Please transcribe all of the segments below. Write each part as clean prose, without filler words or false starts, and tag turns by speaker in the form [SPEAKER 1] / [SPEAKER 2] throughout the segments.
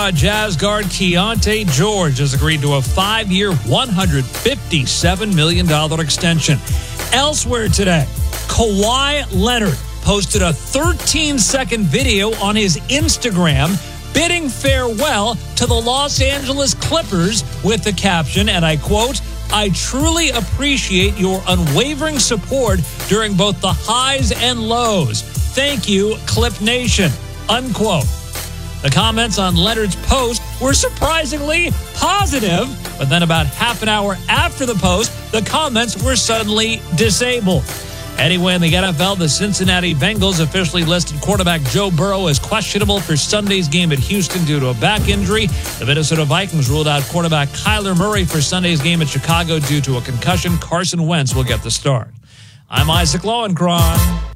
[SPEAKER 1] Utah Jazz guard Keontae George has agreed to a 5-year, $157 million extension. Elsewhere today, Kawhi Leonard posted a 13-second video on his Instagram bidding farewell to the Los Angeles Clippers with the caption, and I quote, "I truly appreciate your unwavering support during both the highs and lows. Thank you, Clip Nation," unquote. The comments on Leonard's post were surprisingly positive, but then about half an hour after the post, the comments were suddenly disabled. Anyway, in the NFL, the Cincinnati Bengals officially listed quarterback Joe Burrow as questionable for Sunday's game at Houston due to a back injury. The Minnesota Vikings ruled out quarterback Kyler Murray for Sunday's game at Chicago due to a concussion. Carson Wentz will get the start. I'm Isaac Lowenkron.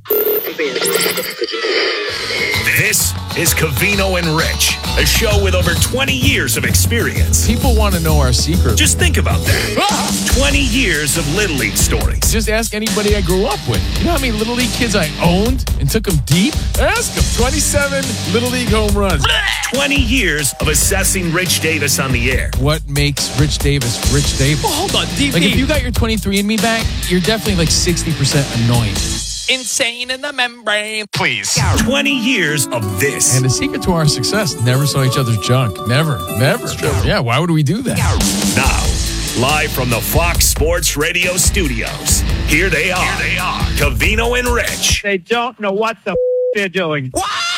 [SPEAKER 2] This is Covino and Rich, a show with over 20 years of experience.
[SPEAKER 3] People want to know our secret.
[SPEAKER 2] Just think about that. 20 years of Little League stories.
[SPEAKER 3] Just ask anybody I grew up with. You know how many Little League kids I owned and took them deep? Ask them. 27 Little League home runs.
[SPEAKER 2] 20 years of assessing Rich Davis on the air.
[SPEAKER 3] What makes Rich Davis Rich Davis?
[SPEAKER 1] Well, hold on, DP.
[SPEAKER 3] Like, if you got your 23andMe back, you're definitely like 60% annoying.
[SPEAKER 1] Insane in the membrane.
[SPEAKER 2] Please. 20 years of this.
[SPEAKER 3] And the secret to our success, never saw each other's junk. Never. Yeah, why would we do that?
[SPEAKER 2] Now, live from the Fox Sports Radio studios, here they are. Covino and Rich.
[SPEAKER 4] They don't know what the they're doing.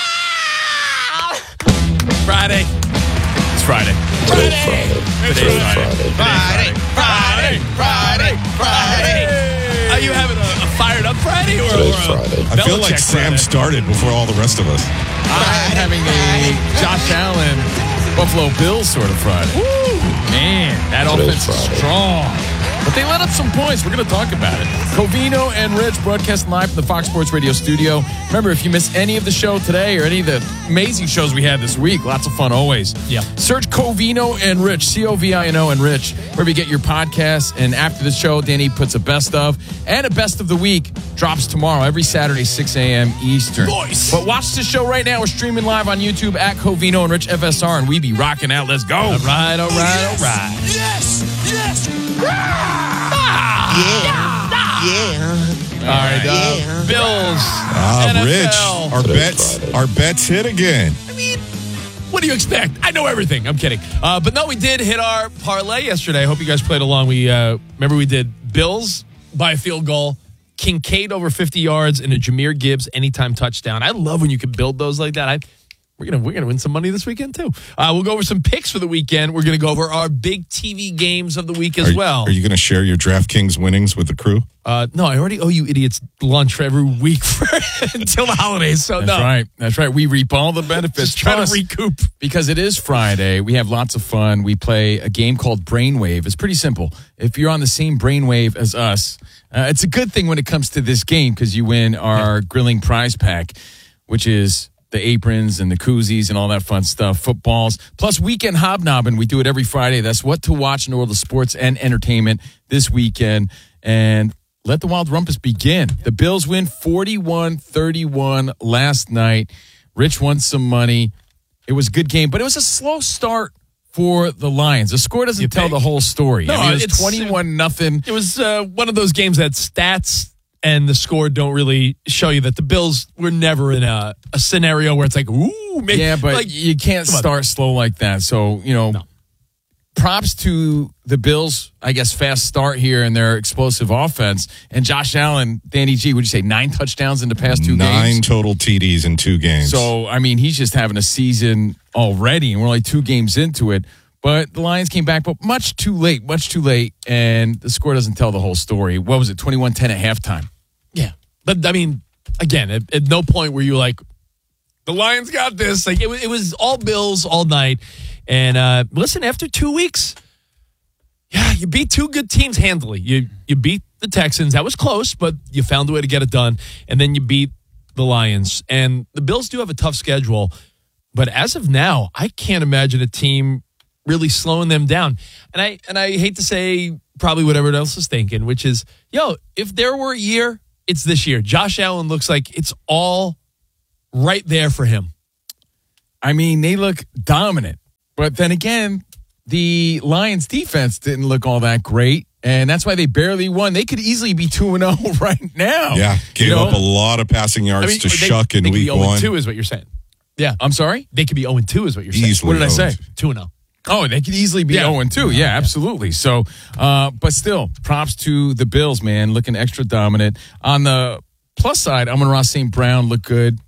[SPEAKER 1] Friday.
[SPEAKER 3] It's Friday.
[SPEAKER 1] Friday. Are you having a fired up Friday or
[SPEAKER 5] Friday? I feel like Sam started before all the rest of us.
[SPEAKER 3] I'm having a Josh Allen Buffalo Bills sort of Friday. Woo! Man, that offense is strong. But they let up some points. We're going to talk about it. Covino and Rich broadcasting live from the Fox Sports Radio studio. Remember, if you miss any of the show today or any of the amazing shows we had this week, lots of fun always.
[SPEAKER 1] Yeah.
[SPEAKER 3] Search Covino and Rich, Covino and Rich, wherever you get your podcasts. And after the show, Danny puts a best of and a best of the week drops tomorrow, every Saturday, 6 a.m. Eastern.
[SPEAKER 1] Nice.
[SPEAKER 3] But watch the show right now. We're streaming live on YouTube at Covino and Rich FSR, and we be rocking out. Let's go.
[SPEAKER 1] All right.
[SPEAKER 2] Yes.
[SPEAKER 3] All right, Bills.
[SPEAKER 5] Rich, our bets hit again.
[SPEAKER 1] I mean, what do you expect? I know everything. I'm kidding. But no, we did hit our parlay yesterday. I hope you guys played along. We remember we did Bills by a field goal, Kincaid over 50 yards, and a Jahmyr Gibbs anytime touchdown. I love when you can build those like that. We're gonna win some money this weekend too. We'll go over some picks for the weekend. We're gonna go over our big TV games of the week as well.
[SPEAKER 5] Are you gonna share your DraftKings winnings with the crew?
[SPEAKER 1] No, I already owe you idiots lunch for every week until the holidays. So
[SPEAKER 3] That's right. We reap all the benefits.
[SPEAKER 1] Just trying to recoup.
[SPEAKER 3] Because it is Friday, we have lots of fun. We play a game called Brainwave. It's pretty simple. If you're on the same brainwave as us, it's a good thing when it comes to this game because you win our grilling prize pack, which is the aprons and the koozies and all that fun stuff, footballs, plus weekend hobnobbing. We do it every Friday. That's what to watch in the world of sports and entertainment this weekend. And let the Wild Rumpus begin. The Bills win 41-31 last night. Rich won some money. It was a good game, but it was a slow start for the Lions. The score doesn't tell the whole story.
[SPEAKER 1] No,
[SPEAKER 3] it was 21-0.
[SPEAKER 1] It was one of those games that stats and the score don't really show you that the Bills were never in a scenario where it's like, ooh, maybe.
[SPEAKER 3] Yeah, but you can't start slow like that. So, props to the Bills, I guess, fast start here in their explosive offense. And Josh Allen, Danny G, would you say 9 touchdowns in the past 2 games?
[SPEAKER 5] 9 total TDs in 2 games.
[SPEAKER 3] So, I mean, he's just having a season already, and we're only 2 games into it. But the Lions came back, but much too late, and the score doesn't tell the whole story. What was it, 21-10 at halftime?
[SPEAKER 1] Yeah. But, I mean, again, at no point were you like, the Lions got this. Like, it was all Bills all night. And, listen, after 2 weeks, yeah, you beat 2 good teams handily. You beat the Texans. That was close, but you found a way to get it done. And then you beat the Lions. And the Bills do have a tough schedule. But as of now, I can't imagine a team really slowing them down. And I hate to say probably what everyone else is thinking, which is, if there were a year, it's this year. Josh Allen looks like it's all right there for him.
[SPEAKER 3] I mean, they look dominant. But then again, the Lions defense didn't look all that great. And that's why they barely won. They could easily be 2-0 right now.
[SPEAKER 5] Yeah, gave up a lot of passing yards to Shuck in week 1.
[SPEAKER 6] They could be 0-2 is what you're saying. Yeah.
[SPEAKER 3] I'm sorry?
[SPEAKER 6] They could be 0-2 is what you're saying.
[SPEAKER 5] Easily
[SPEAKER 3] What did I say?
[SPEAKER 6] 2-0.
[SPEAKER 3] Oh, they could easily be 0-2. Yeah, absolutely. So, but still, props to the Bills, man, looking extra dominant. On the plus side, Amon-Ra St. Brown looked good.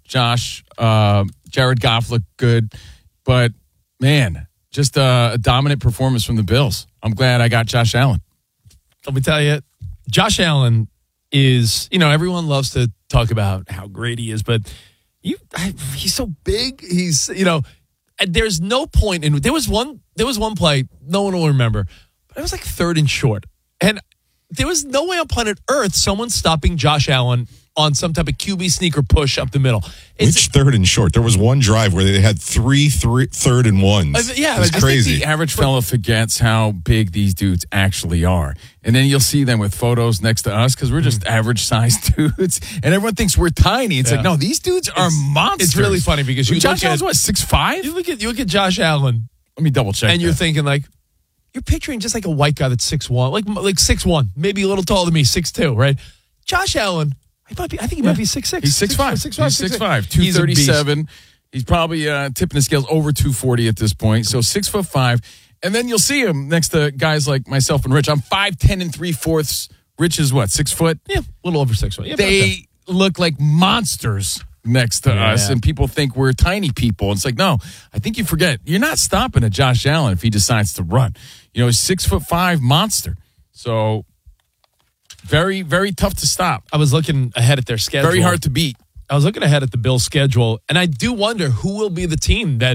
[SPEAKER 3] Jared Goff looked good. But, man, just a dominant performance from the Bills. I'm glad I got Josh Allen.
[SPEAKER 6] Let me tell you, Josh Allen is, everyone loves to talk about how great he is, but he's so big. He's, there's no point in, there was one play, no one will remember, but it was like 3rd and short. And there was no way on planet Earth someone stopping Josh Allen on some type of QB sneaker push up the middle.
[SPEAKER 5] Which 3rd and short? There was one drive where they had three 3rd and 1s.
[SPEAKER 6] Yeah,
[SPEAKER 5] it's crazy.
[SPEAKER 3] The average fellow forgets how big these dudes actually are. And then you'll see them with photos next to us because we're just average-sized dudes. And everyone thinks we're tiny. It's like, no, these dudes are monsters.
[SPEAKER 6] It's really funny because
[SPEAKER 3] Josh Allen's what, 6'5"?
[SPEAKER 6] You look at Josh Allen.
[SPEAKER 3] Let me double check.
[SPEAKER 6] And you're thinking like, you're picturing just like a white guy that's 6'1", like 6'1", maybe a little taller than me, 6'2", right? Josh Allen, I think he might be 6'6".
[SPEAKER 3] He's 6'5". 6'5", 237. He's probably tipping the scales over 240 at this point. So 6'5". And then you'll see him next to guys like myself and Rich. I'm 5'10" and 3/4. Rich is what, 6 foot?
[SPEAKER 6] Yeah, a little over 6 foot. Yeah,
[SPEAKER 3] they look like monsters next to us, and people think we're tiny people. It's like, no, I think you forget. You're not stopping a Josh Allen if he decides to run. He's 6'5" monster. So very, very tough to stop.
[SPEAKER 6] I was looking ahead at their schedule.
[SPEAKER 3] Very hard to beat.
[SPEAKER 6] I was looking ahead at the Bills' schedule, and I do wonder who will be the team that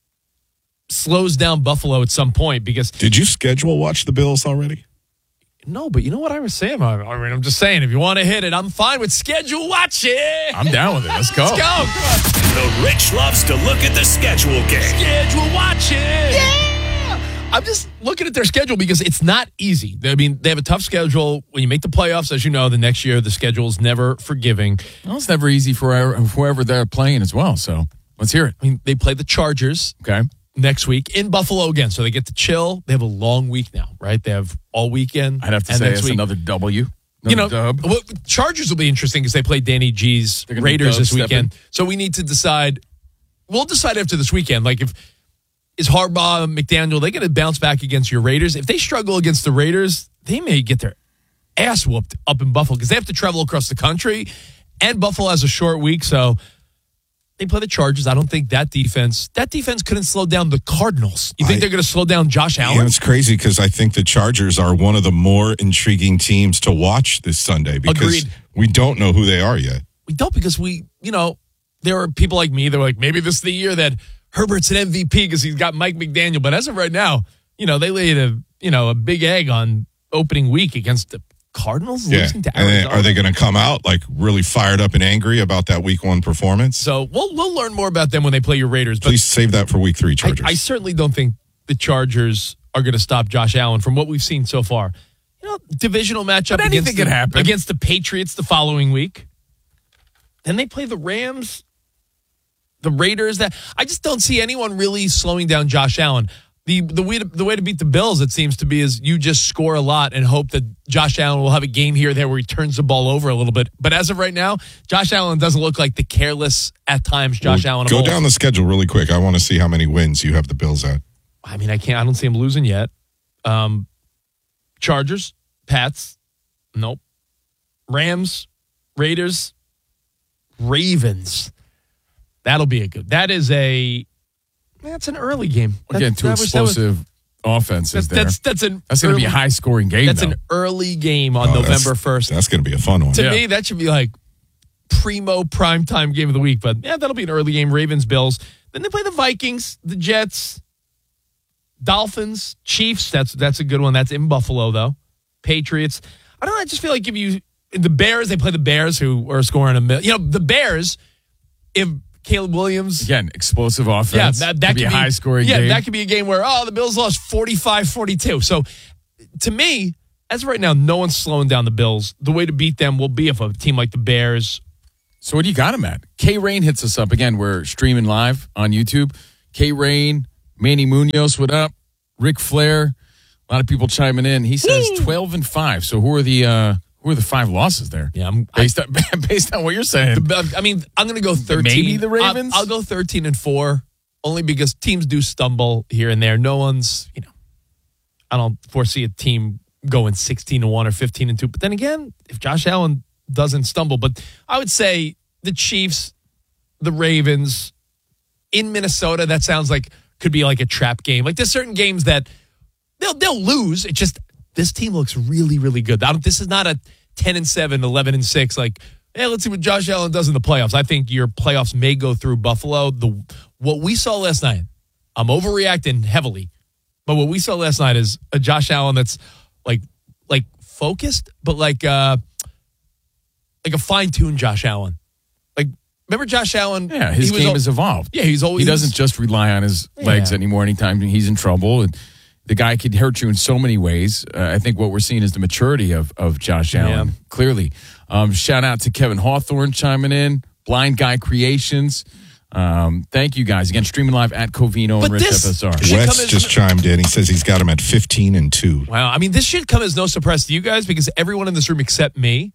[SPEAKER 6] slows down Buffalo at some point because...
[SPEAKER 5] Did you schedule watch the Bills already?
[SPEAKER 6] No, but you know what I was saying? I'm just saying, if you want to hit it, I'm fine with schedule watching.
[SPEAKER 3] I'm down with it. Let's go.
[SPEAKER 6] Let's go.
[SPEAKER 2] The Rich loves to look at the schedule game.
[SPEAKER 6] Schedule watching. Yeah. I'm just looking at their schedule because it's not easy. I mean, they have a tough schedule. When you make the playoffs, as you know, the next year, the schedule is never forgiving.
[SPEAKER 3] Well, it's never easy for whoever they're playing as well. So let's hear it.
[SPEAKER 6] I mean, they play the Chargers.
[SPEAKER 3] Okay.
[SPEAKER 6] Next week in Buffalo again. So they get to chill. They have a long week now, right? They have all weekend.
[SPEAKER 3] I'd have to say it's another W. Dub.
[SPEAKER 6] Well, Chargers will be interesting because they play Danny G's Raiders this weekend. So we need to decide. We'll decide after this weekend. Like, is Harbaugh, McDaniel, they going to bounce back against your Raiders? If they struggle against the Raiders, they may get their ass whooped up in Buffalo because they have to travel across the country. And Buffalo has a short week, so they play the Chargers. I don't think that defense couldn't slow down the Cardinals. You think they're going to slow down Josh Allen?
[SPEAKER 5] Yeah, it's crazy because I think the Chargers are one of the more intriguing teams to watch this Sunday because we don't know who they are yet.
[SPEAKER 6] We don't because there are people like me that are like, maybe this is the year that Herbert's an MVP because he's got Mike McDaniel. But as of right now, they laid a big egg on opening week against the Cardinals losing to Arizona.
[SPEAKER 5] And are they going to come out like really fired up and angry about that week 1 performance?
[SPEAKER 6] So we'll learn more about them when they play your Raiders. But
[SPEAKER 5] please save that for week 3, Chargers.
[SPEAKER 6] I certainly don't think the Chargers are going to stop Josh Allen from what we've seen so far. Divisional matchup against the Patriots the following week. Then they play the Rams, the Raiders. That I just don't see anyone really slowing down Josh Allen. The way to beat the Bills, it seems to be, is you just score a lot and hope that Josh Allen will have a game here or there where he turns the ball over a little bit. But as of right now, Josh Allen doesn't look like the careless, at times, Josh Allen.
[SPEAKER 5] Go down the schedule really quick. I want to see how many wins you have the Bills at.
[SPEAKER 6] I mean, I don't see him losing yet. Chargers, Pats, nope. Rams, Raiders, Ravens. That'll be that's an early game.
[SPEAKER 3] Again, two explosive offenses there.
[SPEAKER 6] That's going
[SPEAKER 3] to be a high-scoring game,
[SPEAKER 6] That's an early game on November 1st.
[SPEAKER 5] That's going to be a fun one.
[SPEAKER 6] To me, that should be like primo primetime game of the week. But, that'll be an early game. Ravens, Bills. Then they play the Vikings, the Jets, Dolphins, Chiefs. That's a good one. That's in Buffalo, though. Patriots. I don't know. I just feel like if the Bears, they play the Bears who are scoring the Bears, if Caleb Williams.
[SPEAKER 3] Again, explosive offense.
[SPEAKER 6] Yeah, that
[SPEAKER 3] could be a high-scoring game.
[SPEAKER 6] Yeah, that could be a game where, the Bills lost 45-42. So, to me, as of right now, no one's slowing down the Bills. The way to beat them will be if a team like the Bears.
[SPEAKER 3] So what do you got him at? K-Rain hits us up. Again, we're streaming live on YouTube. K-Rain, Manny Munoz, what up? Ric Flair, a lot of people chiming in. He says 12-5. So who are the 5 losses there?
[SPEAKER 6] Yeah,
[SPEAKER 3] based on what you're saying.
[SPEAKER 6] I mean, I'm going to go 13.
[SPEAKER 3] Maybe the Ravens.
[SPEAKER 6] I'll go 13-4, only because teams do stumble here and there. No one's, I don't foresee a team going 16-1 or 15-2. But then again, if Josh Allen doesn't stumble, but I would say the Chiefs, the Ravens in Minnesota, that sounds like could be like a trap game. Like there's certain games that they'll lose. It just, this team looks really, really good. This is not a 10-7, 11-6. Like, hey, let's see what Josh Allen does in the playoffs. I think your playoffs may go through Buffalo. What we saw last night, I'm overreacting heavily, but what we saw last night is a Josh Allen that's like focused, but like a fine-tuned Josh Allen. Like, remember Josh Allen?
[SPEAKER 3] Yeah, his game has evolved.
[SPEAKER 6] Yeah, he doesn't
[SPEAKER 3] just rely on his legs anymore anytime he's in trouble. And the guy could hurt you in so many ways. I think what we're seeing is the maturity of Josh Allen, clearly. Shout out to Kevin Hawthorne chiming in, Blind Guy Creations. Thank you guys. Again, streaming live at Covino and Rich FSR.
[SPEAKER 5] Wes just chimed in. He says he's got him at 15-2.
[SPEAKER 6] Wow. I mean, this should come as no surprise to you guys because everyone in this room except me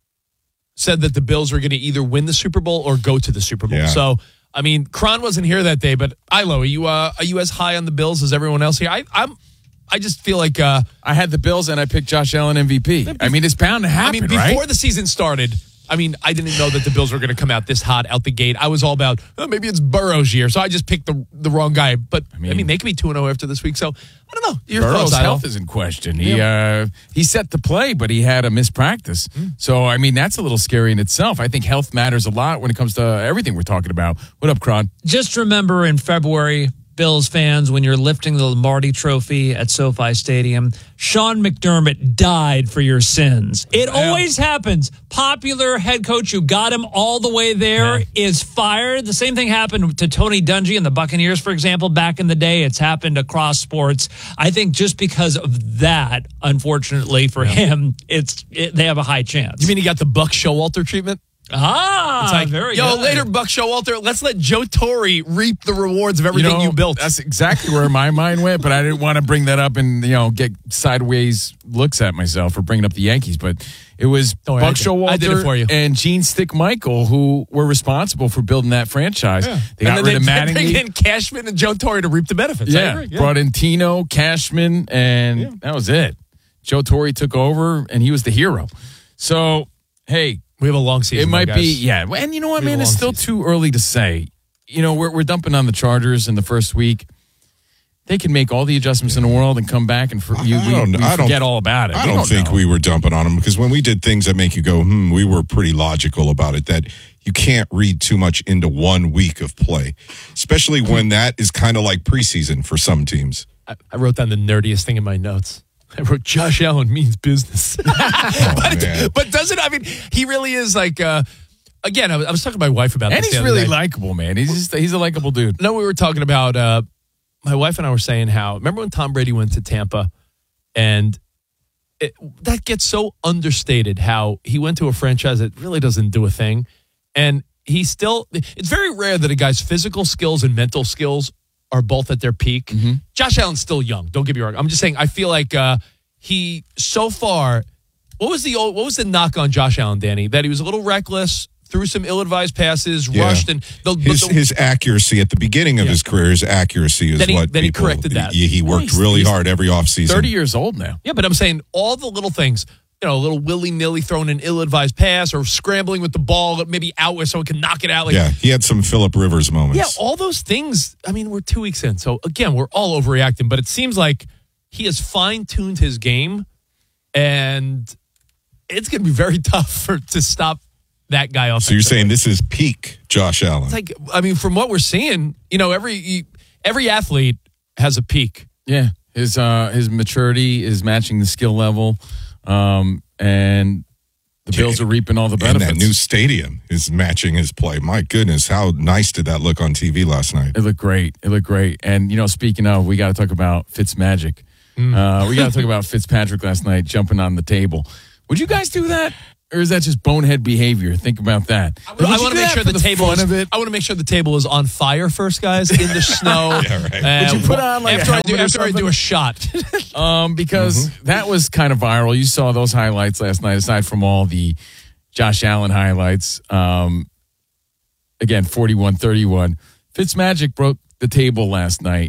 [SPEAKER 6] said that the Bills were going to either win the Super Bowl or go to the Super Bowl. Yeah. So, I mean, Kron wasn't here that day, but Ilo, are you as high on the Bills as everyone else here? I just feel like
[SPEAKER 3] I had the Bills and I picked Josh Allen MVP. I mean, it's bound to happen,
[SPEAKER 6] before the season started, I mean, I didn't know that the Bills were going to come out this hot out the gate. I was all about, maybe it's Burrow's year, so I just picked the wrong guy. But, I mean they could be 2-0 after this week, so I don't know. Your
[SPEAKER 3] Burrow's health is in question. He set the play, but he had a missed practice. So, I mean, that's a little scary in itself. I think health matters a lot when it comes to everything we're talking about. What up, Kron?
[SPEAKER 1] Just remember in February, Bills fans, when you're lifting the Lombardi Trophy at SoFi Stadium, Sean McDermott died for your sins. It always happens. Popular head coach who got him all the way there is fired. The same thing happened to Tony Dungy and the Buccaneers, for example, back in the day. It's happened across sports. I think just because of that, unfortunately for him, they have a high chance.
[SPEAKER 6] You mean he got the Buck Showalter treatment?
[SPEAKER 1] It's like,
[SPEAKER 6] very good. Later, Buck Showalter, let's let Joe Torre reap the rewards of everything you built.
[SPEAKER 3] That's exactly where my mind went, but I didn't want to bring that up and, get sideways looks at myself for bringing up the Yankees. But it was Buck Showalter and Gene Stickmichael who were responsible for building that franchise. Yeah. They got rid of Mattingly.
[SPEAKER 6] They bring in Cashman and Joe Torre to reap the benefits.
[SPEAKER 3] Brought in Tino, Cashman, and that was it. Joe Torre took over, and he was the hero. So, hey,
[SPEAKER 6] we have a long season.
[SPEAKER 3] It might be, and you know what, man? It's still too early to say. We're dumping on the Chargers in the first week. They can make all the adjustments in the world and come back and forget all about it.
[SPEAKER 5] I don't think we were dumping on them because when we did things that make you go, we were pretty logical about it. That you can't read too much into 1 week of play, especially when that is kind of like preseason for some teams.
[SPEAKER 6] I wrote down the nerdiest thing in my notes. I wrote, Josh Allen means business. but doesn't, I mean, he really is like, again, I was talking to my wife about this.
[SPEAKER 3] And he's really likable, man. He's a likable dude.
[SPEAKER 6] No, we were talking about, my wife and I were saying how, remember when Tom Brady went to Tampa and that gets so understated how he went to a franchise that really doesn't do a thing. And it's very rare that a guy's physical skills and mental skills are both at their peak. Mm-hmm. Josh Allen's still young. Don't get me wrong. I'm just saying I feel like he so far. What was the knock on Josh Allen, Danny? That he was a little reckless, threw some ill-advised passes, rushed, and
[SPEAKER 5] his accuracy at the beginning of his career. His accuracy is
[SPEAKER 6] he corrected that.
[SPEAKER 5] He worked really hard every offseason.
[SPEAKER 3] 30 years old now.
[SPEAKER 6] Yeah, but I'm saying all the little things. A little willy-nilly throwing an ill-advised pass or scrambling with the ball maybe out where someone can knock it out.
[SPEAKER 5] He had some Phillip Rivers moments.
[SPEAKER 6] Yeah, all those things. I mean, we're 2 weeks in. So, again, we're all overreacting. But it seems like he has fine-tuned his game, and it's going to be very tough to stop that guy off.
[SPEAKER 5] So you're saying this is peak Josh Allen?
[SPEAKER 6] It's like, I mean, from what we're seeing, every athlete has a peak.
[SPEAKER 3] Yeah, his maturity is matching the skill level. And the Bills are reaping all the benefits.
[SPEAKER 5] And that new stadium is matching his play. My goodness, how nice did that look on TV last night?
[SPEAKER 3] It looked great. And, speaking of, we got to talk about Fitzmagic. We got to talk about Fitzpatrick last night jumping on the table. Would you guys do that? Or is that just bonehead behavior? Think about that.
[SPEAKER 6] I want to make sure the table is. I want to make sure the table is on fire first, guys, in the snow.
[SPEAKER 5] Yeah, right.
[SPEAKER 3] Would you put on like
[SPEAKER 6] after I do a shot?
[SPEAKER 3] Because that was kind of viral. You saw those highlights last night, aside from all the Josh Allen highlights. Again, 41-31. Fitzmagic broke the table last night.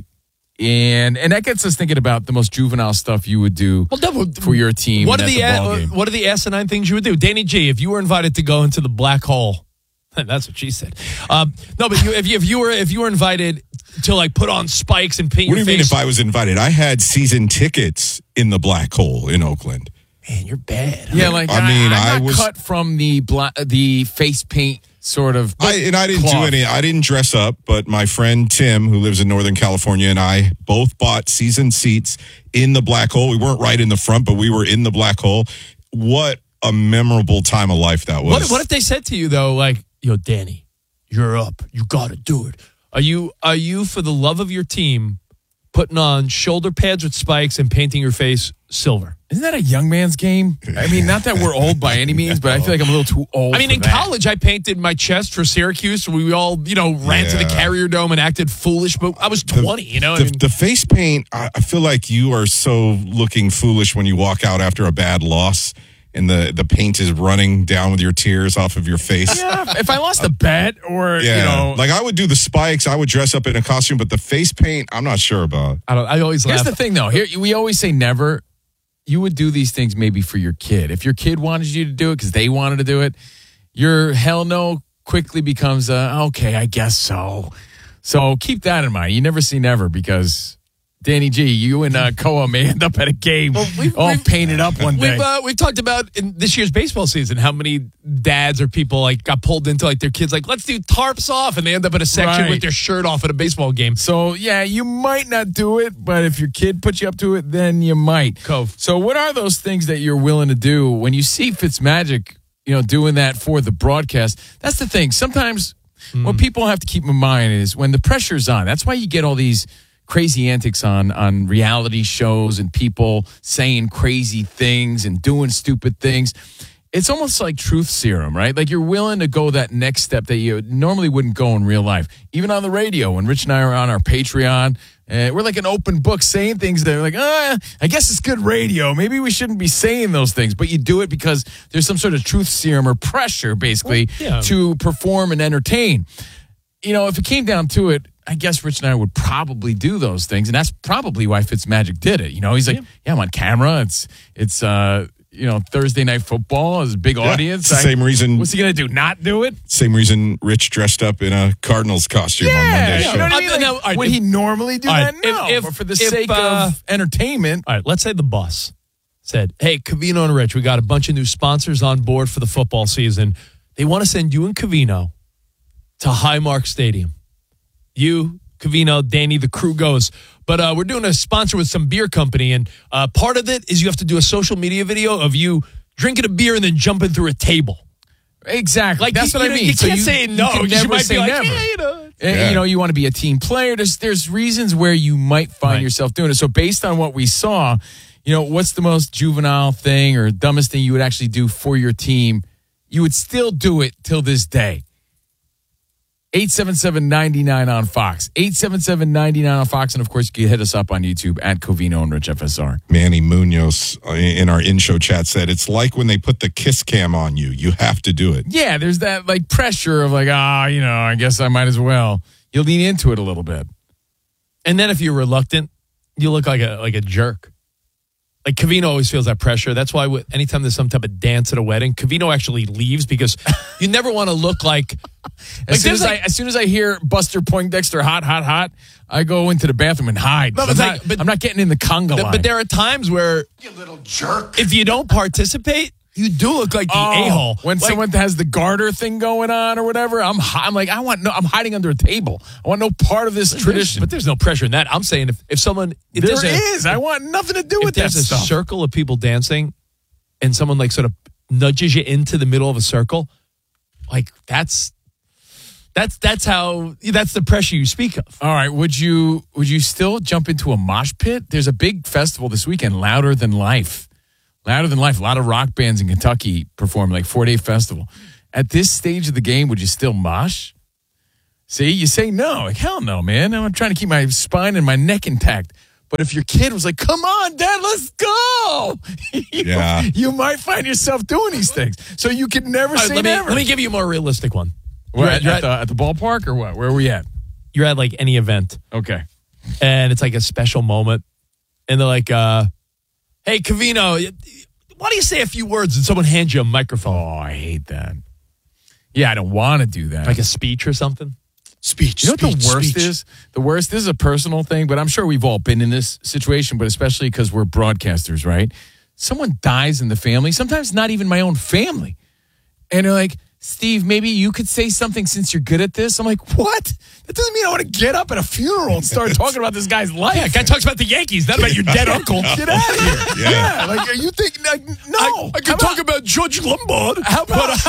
[SPEAKER 3] And that gets us thinking about the most juvenile stuff you would do for your team.
[SPEAKER 6] What are the asinine things you would do? Danny G, if you were invited to go into the black hole, that's what she said. No, but if you were invited to like put on spikes and paint your face.
[SPEAKER 5] What do you mean if I was invited? I had season tickets in the black hole in Oakland.
[SPEAKER 6] Man, you're bad.
[SPEAKER 3] Yeah, like I was cut from the face paint sort of.
[SPEAKER 5] I didn't do any. I didn't dress up, but my friend Tim, who lives in Northern California, and I both bought season seats in the black hole. We weren't right in the front, but we were in the black hole. What a memorable time of life that was.
[SPEAKER 6] What if they said to you though, like, "Yo, Danny, you're up. You got to do it." Are you for the love of your team putting on shoulder pads with spikes and painting your face silver?
[SPEAKER 3] Isn't that a young man's game? I mean, not that we're old by any means, but I feel like I'm a little too old.
[SPEAKER 6] I mean, in college, I painted my chest for Syracuse. We all, ran to the Carrier Dome and acted foolish, but I was 20,
[SPEAKER 5] The face paint, I feel like you are so looking foolish when you walk out after a bad loss and the paint is running down with your tears off of your face.
[SPEAKER 3] Yeah, if I lost a bet or,
[SPEAKER 5] Like I would do the spikes, I would dress up in a costume, but the face paint, I'm not sure about.
[SPEAKER 6] I always laugh.
[SPEAKER 3] Here's the thing, though. Here we always say never. You would do these things maybe for your kid. If your kid wanted you to do it because they wanted to do it, your hell no quickly becomes okay, I guess so. So keep that in mind. You never say never because Danny G, you and Koa may end up at a game all painted up one day.
[SPEAKER 6] We've talked about in this year's baseball season how many dads or people like got pulled into like their kids like, let's do tarps off, and they end up in a section with their shirt off at a baseball game.
[SPEAKER 3] So yeah, you might not do it, but if your kid puts you up to it, then you might.
[SPEAKER 6] Cove.
[SPEAKER 3] So what are those things that you're willing to do when you see Fitzmagic, doing that for the broadcast? That's the thing. Sometimes what people have to keep in mind is when the pressure's on. That's why you get all these crazy antics on reality shows and people saying crazy things and doing stupid things. It's almost like truth serum, right? Like you're willing to go that next step that you normally wouldn't go in real life. Even on the radio, when Rich and I are on our Patreon, we're like an open book saying things that are like, I guess it's good radio. Maybe we shouldn't be saying those things. But you do it because there's some sort of truth serum or pressure, basically, to perform and entertain. If it came down to it, I guess Rich and I would probably do those things, and that's probably why Fitzmagic did it. He's like, I'm on camera. It's Thursday Night Football is a big audience.
[SPEAKER 5] It's the same reason.
[SPEAKER 3] What's he going to do? Not do it?
[SPEAKER 5] Same reason Rich dressed up in a Cardinals costume on Monday.
[SPEAKER 3] You know what I mean? Would he normally do that? No, but for the sake of entertainment.
[SPEAKER 6] All right, let's say the boss said, hey, Covino and Rich, we got a bunch of new sponsors on board for the football season. They want to send you and Covino to Highmark Stadium. You, Covino, Danny, the crew goes. But we're doing a sponsor with some beer company, and part of it is you have to do a social media video of you drinking a beer and then jumping through a table.
[SPEAKER 3] Exactly.
[SPEAKER 6] Like
[SPEAKER 3] that's what I mean.
[SPEAKER 6] You can't say no.
[SPEAKER 3] You
[SPEAKER 6] might
[SPEAKER 3] say
[SPEAKER 6] be like,
[SPEAKER 3] never. You want to be a team player. There's reasons where you might find yourself doing it. So based on what we saw, what's the most juvenile thing or dumbest thing you would actually do for your team? You would still do it till this day. 877-99 on Fox. 877-99 on Fox. And, of course, you can hit us up on YouTube at Covino and Rich FSR.
[SPEAKER 5] Manny Munoz in our in-show chat said, it's like when they put the kiss cam on you. You have to do it.
[SPEAKER 3] Yeah, there's that, pressure of I guess I might as well. You'll lean into it a little bit.
[SPEAKER 6] And then if you're reluctant, you look like a jerk. Like, Covino always feels that pressure. That's why anytime there's some type of dance at a wedding, Covino actually leaves because you never want to look like...
[SPEAKER 3] As soon as I hear Buster Poindexter hot, hot, hot, I go into the bathroom and hide. No, I'm not getting in the conga line.
[SPEAKER 6] But there are times where...
[SPEAKER 7] You little jerk.
[SPEAKER 6] If you don't participate... You do look like the a-hole.
[SPEAKER 3] When someone has the garter thing going on or whatever, I'm hiding under a table. I want no part of this tradition.
[SPEAKER 6] But there's no pressure in that. I'm saying if someone...
[SPEAKER 3] There is. I want nothing to do with that stuff.
[SPEAKER 6] If there's a circle of people dancing and someone sort of nudges you into the middle of a circle, that's the pressure you speak of.
[SPEAKER 3] All right. Would you still jump into a mosh pit? There's a big festival this weekend, Louder Than Life. Louder Than Life. A lot of rock bands in Kentucky perform, like 4-day festival. At this stage of the game, would you still mosh? See, you say no. Like, hell no, man. I'm trying to keep my spine and my neck intact. But if your kid was like, come on, Dad, let's go. You might find yourself doing these things. So you can never say never.
[SPEAKER 6] Let me give you a more realistic one.
[SPEAKER 3] You're at the ballpark or what? Where are we at?
[SPEAKER 6] You're at like any event.
[SPEAKER 3] Okay.
[SPEAKER 6] And it's like a special moment. And they're like, hey, Covino, why don't you say a few words and someone hands you a microphone?
[SPEAKER 3] Oh, I hate that. Yeah, I don't want to do that.
[SPEAKER 6] Like a speech or something?
[SPEAKER 3] Speech. You know what the worst is? The worst, this is a personal thing, but I'm sure we've all been in this situation, but especially because we're broadcasters, right? Someone dies in the family, sometimes not even my own family. And they're like, Steve, maybe you could say something since you're good at this. I'm like, what? That doesn't mean I want to get up at a funeral and start talking about this guy's life.
[SPEAKER 6] Yeah, guy talks about the Yankees, not about your dead uncle.
[SPEAKER 3] Get out of here. Yeah. Like, are you thinking, like, no.
[SPEAKER 6] I can talk about George Lombard.
[SPEAKER 3] How about,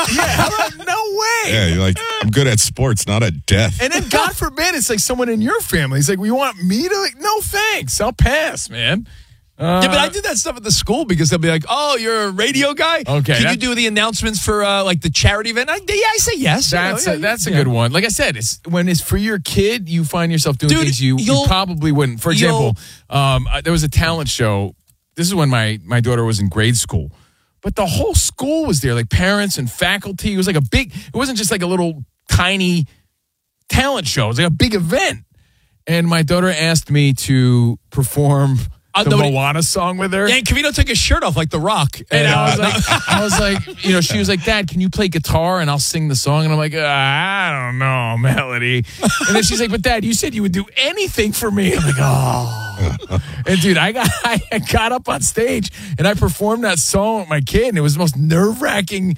[SPEAKER 3] no way.
[SPEAKER 5] Yeah, you're like, I'm good at sports, not at death.
[SPEAKER 3] And then, God forbid, it's like someone in your family. It's like, well, you want me to? Like, no, thanks. I'll pass, man.
[SPEAKER 6] Yeah, but I did that stuff at the school because they'll be like, "Oh, you're a radio guy.
[SPEAKER 3] Okay,
[SPEAKER 6] can you do the announcements for like the charity event?" I say yes.
[SPEAKER 3] That's a good one. Like I said, when it's for your kid, you find yourself doing things you probably wouldn't. For example, there was a talent show. This is when my daughter was in grade school, but the whole school was there, like parents and faculty. It was like a big. It wasn't just like a little tiny talent show. It was like a big event, and my daughter asked me to perform the Moana song with her.
[SPEAKER 6] Yeah, and Covino took his shirt off like The Rock.
[SPEAKER 3] And I was like, she was like, Dad, can you play guitar and I'll sing the song? And I'm like, I don't know, Melody. And then she's like, but Dad, you said you would do anything for me. I'm like, oh. And dude, I got up on stage and I performed that song with my kid, and it was the most nerve-wracking,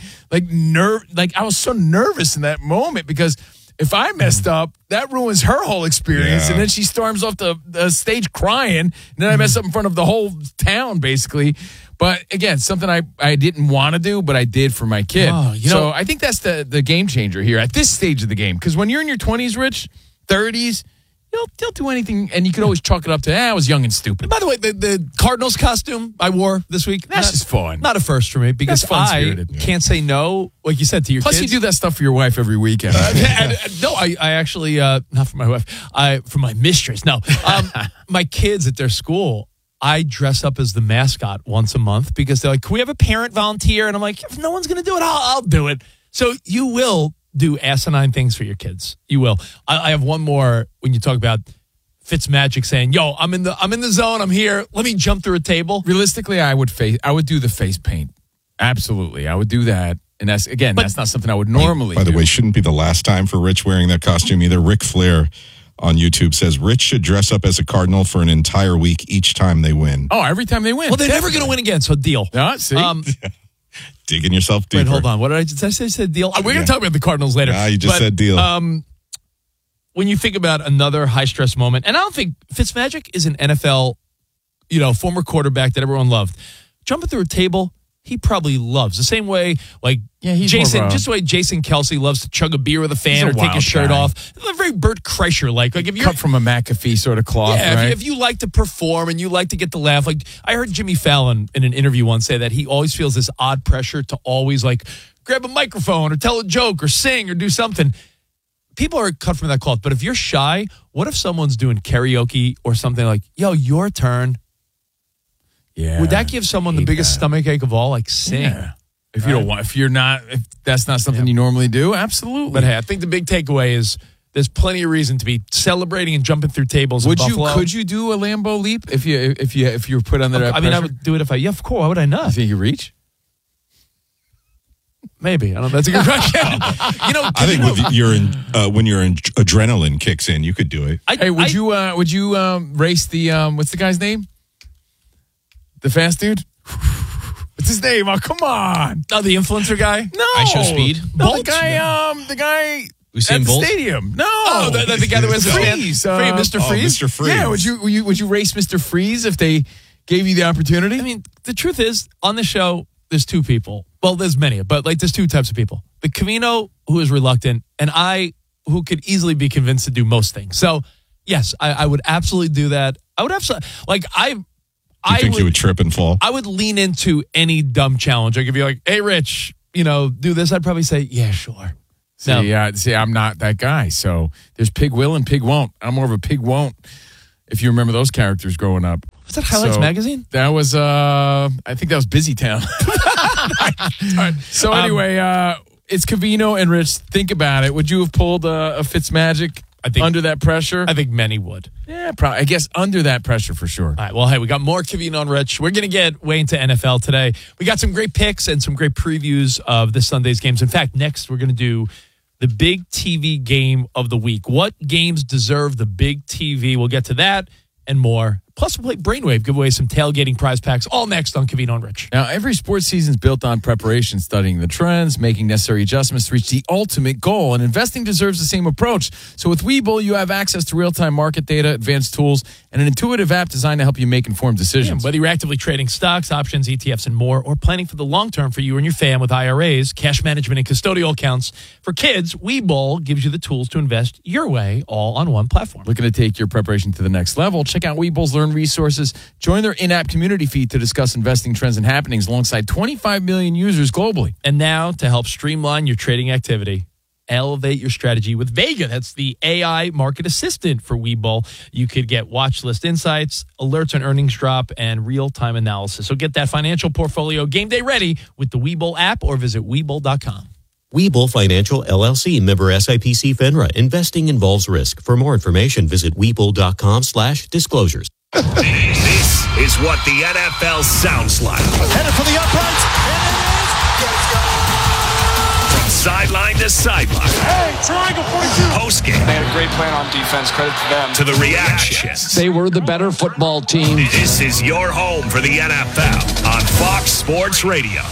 [SPEAKER 3] I was so nervous in that moment because if I messed up, that ruins her whole experience. Yeah. And then she storms off the stage crying. And then I mess up in front of the whole town, basically. But again, something I didn't want to do, but I did for my kid. So I think that's the game changer here at this stage of the game. Because when you're in your 20s, Rich, 30s, they'll do anything, and you can always chalk it up to, I was young and stupid.
[SPEAKER 6] And by the way, the Cardinals costume I wore this week,
[SPEAKER 3] that's just fun.
[SPEAKER 6] Not a first for me because I can't say no, like you said, to your
[SPEAKER 3] kids. Plus, you do that stuff for your wife every weekend.
[SPEAKER 6] No, I actually, not for my wife, for my mistress. No, my kids at their school, I dress up as the mascot once a month because they're like, can we have a parent volunteer? And I'm like, if no one's going to do it, I'll do it. So you will do asinine things for your kids. You will. I have one more when you talk about Fitzmagic saying, "Yo, I'm in the zone. I'm here. Let me jump through a table."
[SPEAKER 3] Realistically, I would do the face paint. Absolutely, I would do that. And that's not something I would normally do.
[SPEAKER 5] By the way, shouldn't be the last time for Rich wearing that costume either. Ric Flair on YouTube says Rich should dress up as a Cardinal for an entire week each time they win.
[SPEAKER 3] Oh, every time they win.
[SPEAKER 6] Well, they're never going to win again, so deal.
[SPEAKER 3] See?
[SPEAKER 5] Digging yourself deeper.
[SPEAKER 6] Wait, hold on. What did I say? I said deal. We're going to talk about the Cardinals later.
[SPEAKER 5] You just said deal.
[SPEAKER 6] When you think about another high-stress moment, and I don't think Fitzmagic is an NFL, former quarterback that everyone loved. Jumping through a table, he probably loves. The same way, he's just the way Jason Kelsey loves to chug a beer with a fan or take his shirt off. Very Bert Kreischer-like. Like if you're
[SPEAKER 3] cut from a McAfee sort of cloth, right?
[SPEAKER 6] If you like to perform and you like to get the laugh, like I heard Jimmy Fallon in an interview once say that he always feels this odd pressure to always grab a microphone or tell a joke or sing or do something. People are cut from that cloth. But if you're shy, what if someone's doing karaoke or something like, yo, your turn?
[SPEAKER 3] Yeah.
[SPEAKER 6] Would that give someone the biggest stomach ache of all? Sing. Yeah.
[SPEAKER 3] If you don't want, if that's not something you normally do, absolutely.
[SPEAKER 6] But hey, I think the big takeaway is there's plenty of reason to be celebrating and jumping through tables.
[SPEAKER 3] Could you do a Lambeau leap if you were put under that pressure?
[SPEAKER 6] I would do it if of course. Why would I not?
[SPEAKER 3] You think you reach?
[SPEAKER 6] Maybe. I don't know. That's a good question.
[SPEAKER 5] I think when your adrenaline kicks in, you could do it.
[SPEAKER 3] Would you race the what's the guy's name? The fast dude? What's his name? Oh, come on.
[SPEAKER 6] Oh, the influencer guy?
[SPEAKER 3] No.
[SPEAKER 6] I Show Speed?
[SPEAKER 3] No, the guy
[SPEAKER 6] Usain
[SPEAKER 3] at
[SPEAKER 6] Bolt?
[SPEAKER 3] the stadium. No.
[SPEAKER 6] Oh, the guy that wears the Freeze. Mr. Freeze?
[SPEAKER 5] Mr. Freeze.
[SPEAKER 3] Yeah, would you race Mr. Freeze if they gave you the opportunity?
[SPEAKER 6] I mean, the truth is, on the show, there's two people. Well, there's many, but there's two types of people. The Covino, who is reluctant, and I, who could easily be convinced to do most things. So, yes, I would absolutely do that. I would absolutely,
[SPEAKER 5] Do you think you would trip and fall?
[SPEAKER 6] I would lean into any dumb challenge. Like if you're like, hey, Rich, do this, I'd probably say, yeah, sure.
[SPEAKER 3] See, I'm not that guy. So there's Pig Will and Pig Won't. I'm more of a Pig Won't, if you remember those characters growing up.
[SPEAKER 6] Was that Highlights Magazine?
[SPEAKER 3] That was, I think that was Busy Town. So anyway, it's Covino and Rich. Think about it. Would you have pulled a Fitzmagic under that pressure?
[SPEAKER 6] I think many would.
[SPEAKER 3] Yeah, probably. I guess under that pressure for sure.
[SPEAKER 6] All right. Well, hey, we got more Covino and Rich. We're going to get way into NFL today. We got some great picks and some great previews of this Sunday's games. In fact, next we're going to do the big TV game of the week. What games deserve the big TV? We'll get to that and more. Plus, we'll play Brainwave, give away some tailgating prize packs, all next on Covino and Rich.
[SPEAKER 3] Now, every sports season is built on preparation, studying the trends, making necessary adjustments to reach the ultimate goal, and investing deserves the same approach. So with Webull, you have access to real-time market data, advanced tools, and an intuitive app designed to help you make informed decisions.
[SPEAKER 6] Yeah, whether you're actively trading stocks, options, ETFs, and more, or planning for the long term for you and your fam with IRAs, cash management, and custodial accounts. For kids, Webull gives you the tools to invest your way, all on one platform.
[SPEAKER 3] Looking to take your preparation to the next level? Check out Webull's Learn Resources. Join their in-app community feed to discuss investing trends and happenings alongside 25 million users globally.
[SPEAKER 6] And now, to help streamline your trading activity, elevate your strategy with Vega. That's the AI market assistant for Webull. You could get watch list insights, alerts on earnings drop, and real-time analysis. So get that financial portfolio game day ready with the Webull app or visit Webull.com.
[SPEAKER 7] Webull Financial, LLC, member SIPC FINRA. Investing involves risk. For more information, visit Webull.com/disclosures.
[SPEAKER 2] This is what the NFL sounds like.
[SPEAKER 8] Headed for the uprights, and it is.
[SPEAKER 2] From sideline to sideline.
[SPEAKER 8] Hey, triangle 42.
[SPEAKER 2] Postgame.
[SPEAKER 9] They had a great plan on defense. Credit to them.
[SPEAKER 2] To the reactions.
[SPEAKER 10] They were the better football team.
[SPEAKER 2] This is your home for the NFL on Fox Sports Radio.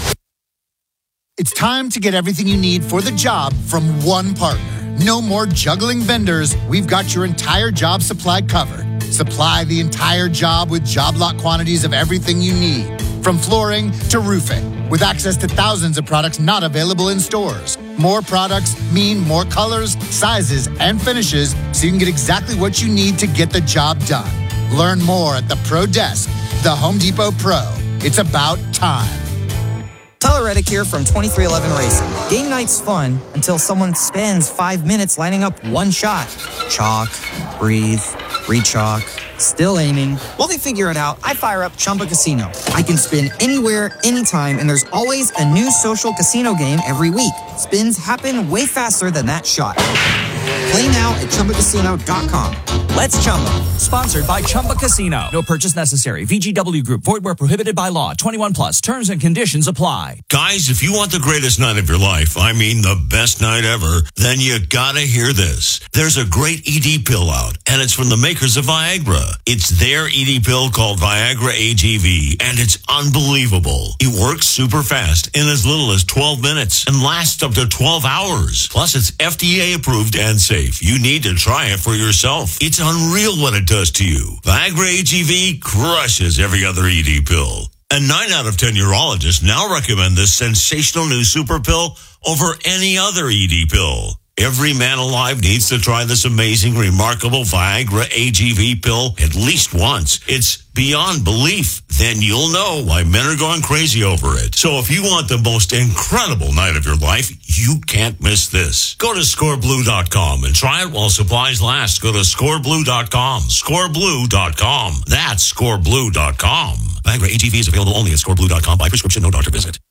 [SPEAKER 11] It's time to get everything you need for the job from one partner. No more juggling vendors. We've got your entire job supply covered. Supply the entire job with job lot quantities of everything you need, from flooring to roofing, with access to thousands of products not available in stores. More products mean more colors, sizes, and finishes, so you can get exactly what you need to get the job done. Learn more at the Pro Desk, the Home Depot Pro. It's about time.
[SPEAKER 12] Tyler Reddick here from 2311 Racing. Game night's fun until someone spends 5 minutes lining up one shot. Chalk, breathe, re-chalk, still aiming. While they figure it out, I fire up Chumba Casino. I can spin anywhere, anytime, and there's always a new social casino game every week. Spins happen way faster than that shot. Play now at ChumbaCasino.com. Let's Chumba.
[SPEAKER 13] Sponsored by Chumba Casino. No purchase necessary. VGW Group. Void where prohibited by law. 21 plus. Terms and conditions apply.
[SPEAKER 14] Guys, if you want the greatest night of your life, I mean the best night ever, then you gotta hear this. There's a great ED pill out, and it's from the makers of Viagra. It's their ED pill called Viagra AGV, and it's unbelievable. It works super fast in as little as 12 minutes and lasts up to 12 hours. Plus, it's FDA approved and safe. You need to try it for yourself. It's unreal what it does to you. Viagra AGV crushes every other ED pill. And 9 out of 10 urologists now recommend this sensational new super pill over any other ED pill. Every man alive needs to try this amazing, remarkable Viagra AGV pill at least once. It's beyond belief. Then you'll know why men are going crazy over it. So if you want the most incredible night of your life, you can't miss this. Go to scoreblue.com and try it while supplies last. Go to scoreblue.com. Scoreblue.com. That's scoreblue.com. Viagra AGV is available only at scoreblue.com by prescription, no doctor visit.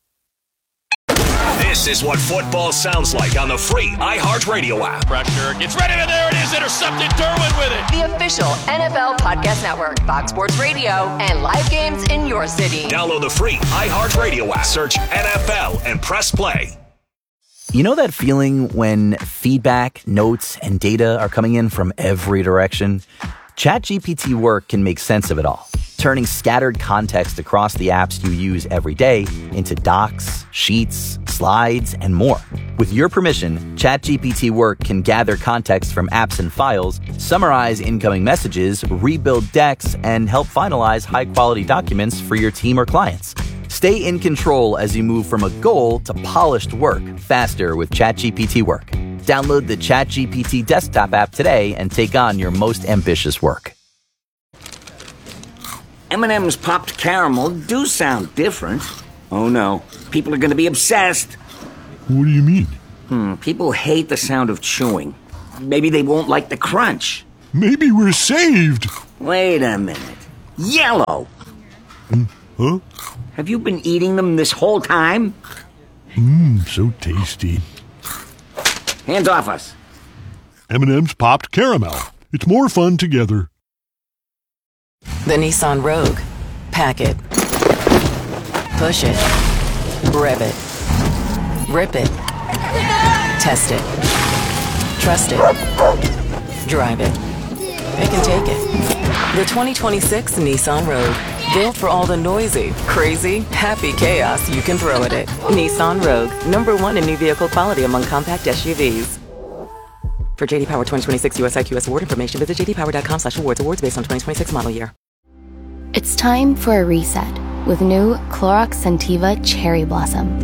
[SPEAKER 2] This is what football sounds like on the free iHeartRadio app.
[SPEAKER 15] Pressure gets ready, and there it is, intercepted. Derwin with it.
[SPEAKER 16] The official NFL podcast network, Fox Sports Radio, and live games in your city.
[SPEAKER 2] Download the free iHeartRadio app. Search NFL and press play.
[SPEAKER 17] You know that feeling when feedback, notes, and data are coming in from every direction? ChatGPT Work can make sense of it all, turning scattered context across the apps you use every day into docs, sheets, slides, and more. With your permission, ChatGPT Work can gather context from apps and files, summarize incoming messages, rebuild decks, and help finalize high-quality documents for your team or clients. Stay in control as you move from a goal to polished work faster with ChatGPT Work. Download the ChatGPT desktop app today and take on your most ambitious work.
[SPEAKER 18] M&M's popped caramel do sound different. Oh no, people are going to be obsessed.
[SPEAKER 19] What do you mean?
[SPEAKER 18] People hate the sound of chewing. Maybe they won't like the crunch.
[SPEAKER 19] Maybe we're saved.
[SPEAKER 18] Wait a minute. Yellow!
[SPEAKER 19] Huh?
[SPEAKER 18] Have you been eating them this whole time?
[SPEAKER 19] So tasty.
[SPEAKER 18] Hands off us.
[SPEAKER 19] M&M's popped caramel. It's more fun together.
[SPEAKER 20] The Nissan Rogue. Pack it. Push it. Rev it. Rip it. Test it. Trust it. Drive it. It can take it. The 2026 Nissan Rogue. Built for all the noisy, crazy, happy chaos you can throw at it. Nissan Rogue. #1 in new vehicle quality among compact SUVs. For JD Power 2026 US IQS award information, visit jdpower.com/awards. Awards based on 2026 model year.
[SPEAKER 21] It's time for a reset with new Clorox Scentiva Cherry Blossom.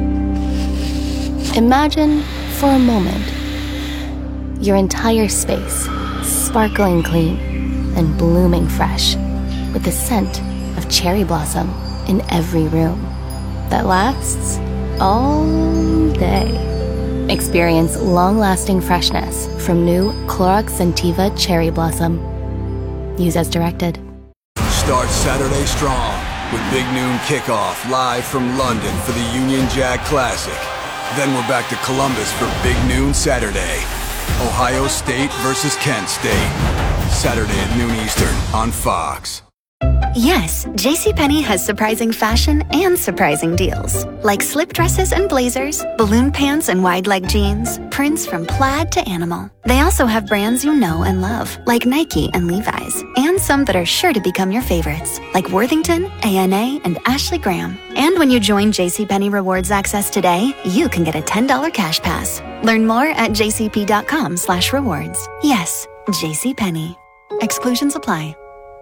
[SPEAKER 21] Imagine, for a moment, your entire space sparkling clean and blooming fresh with the scent of cherry blossom in every room that lasts all day. Experience long-lasting freshness from new Clorox Scentiva Cherry Blossom. Use as directed.
[SPEAKER 22] Start Saturday strong with Big Noon Kickoff live from London for the Union Jack Classic. Then we're back to Columbus for Big Noon Saturday. Ohio State versus Kent State. Saturday at noon Eastern on Fox.
[SPEAKER 23] Yes, JCPenney has surprising fashion and surprising deals. Like slip dresses and blazers, balloon pants and wide leg jeans, prints from plaid to animal. They also have brands you know and love, like Nike and Levi's, and some that are sure to become your favorites, like Worthington, A&A, and Ashley Graham. And when you join JCPenney Rewards Access today, you can get a $10 cash pass. Learn more at jcp.com/rewards. Yes, JCPenney. Exclusions apply.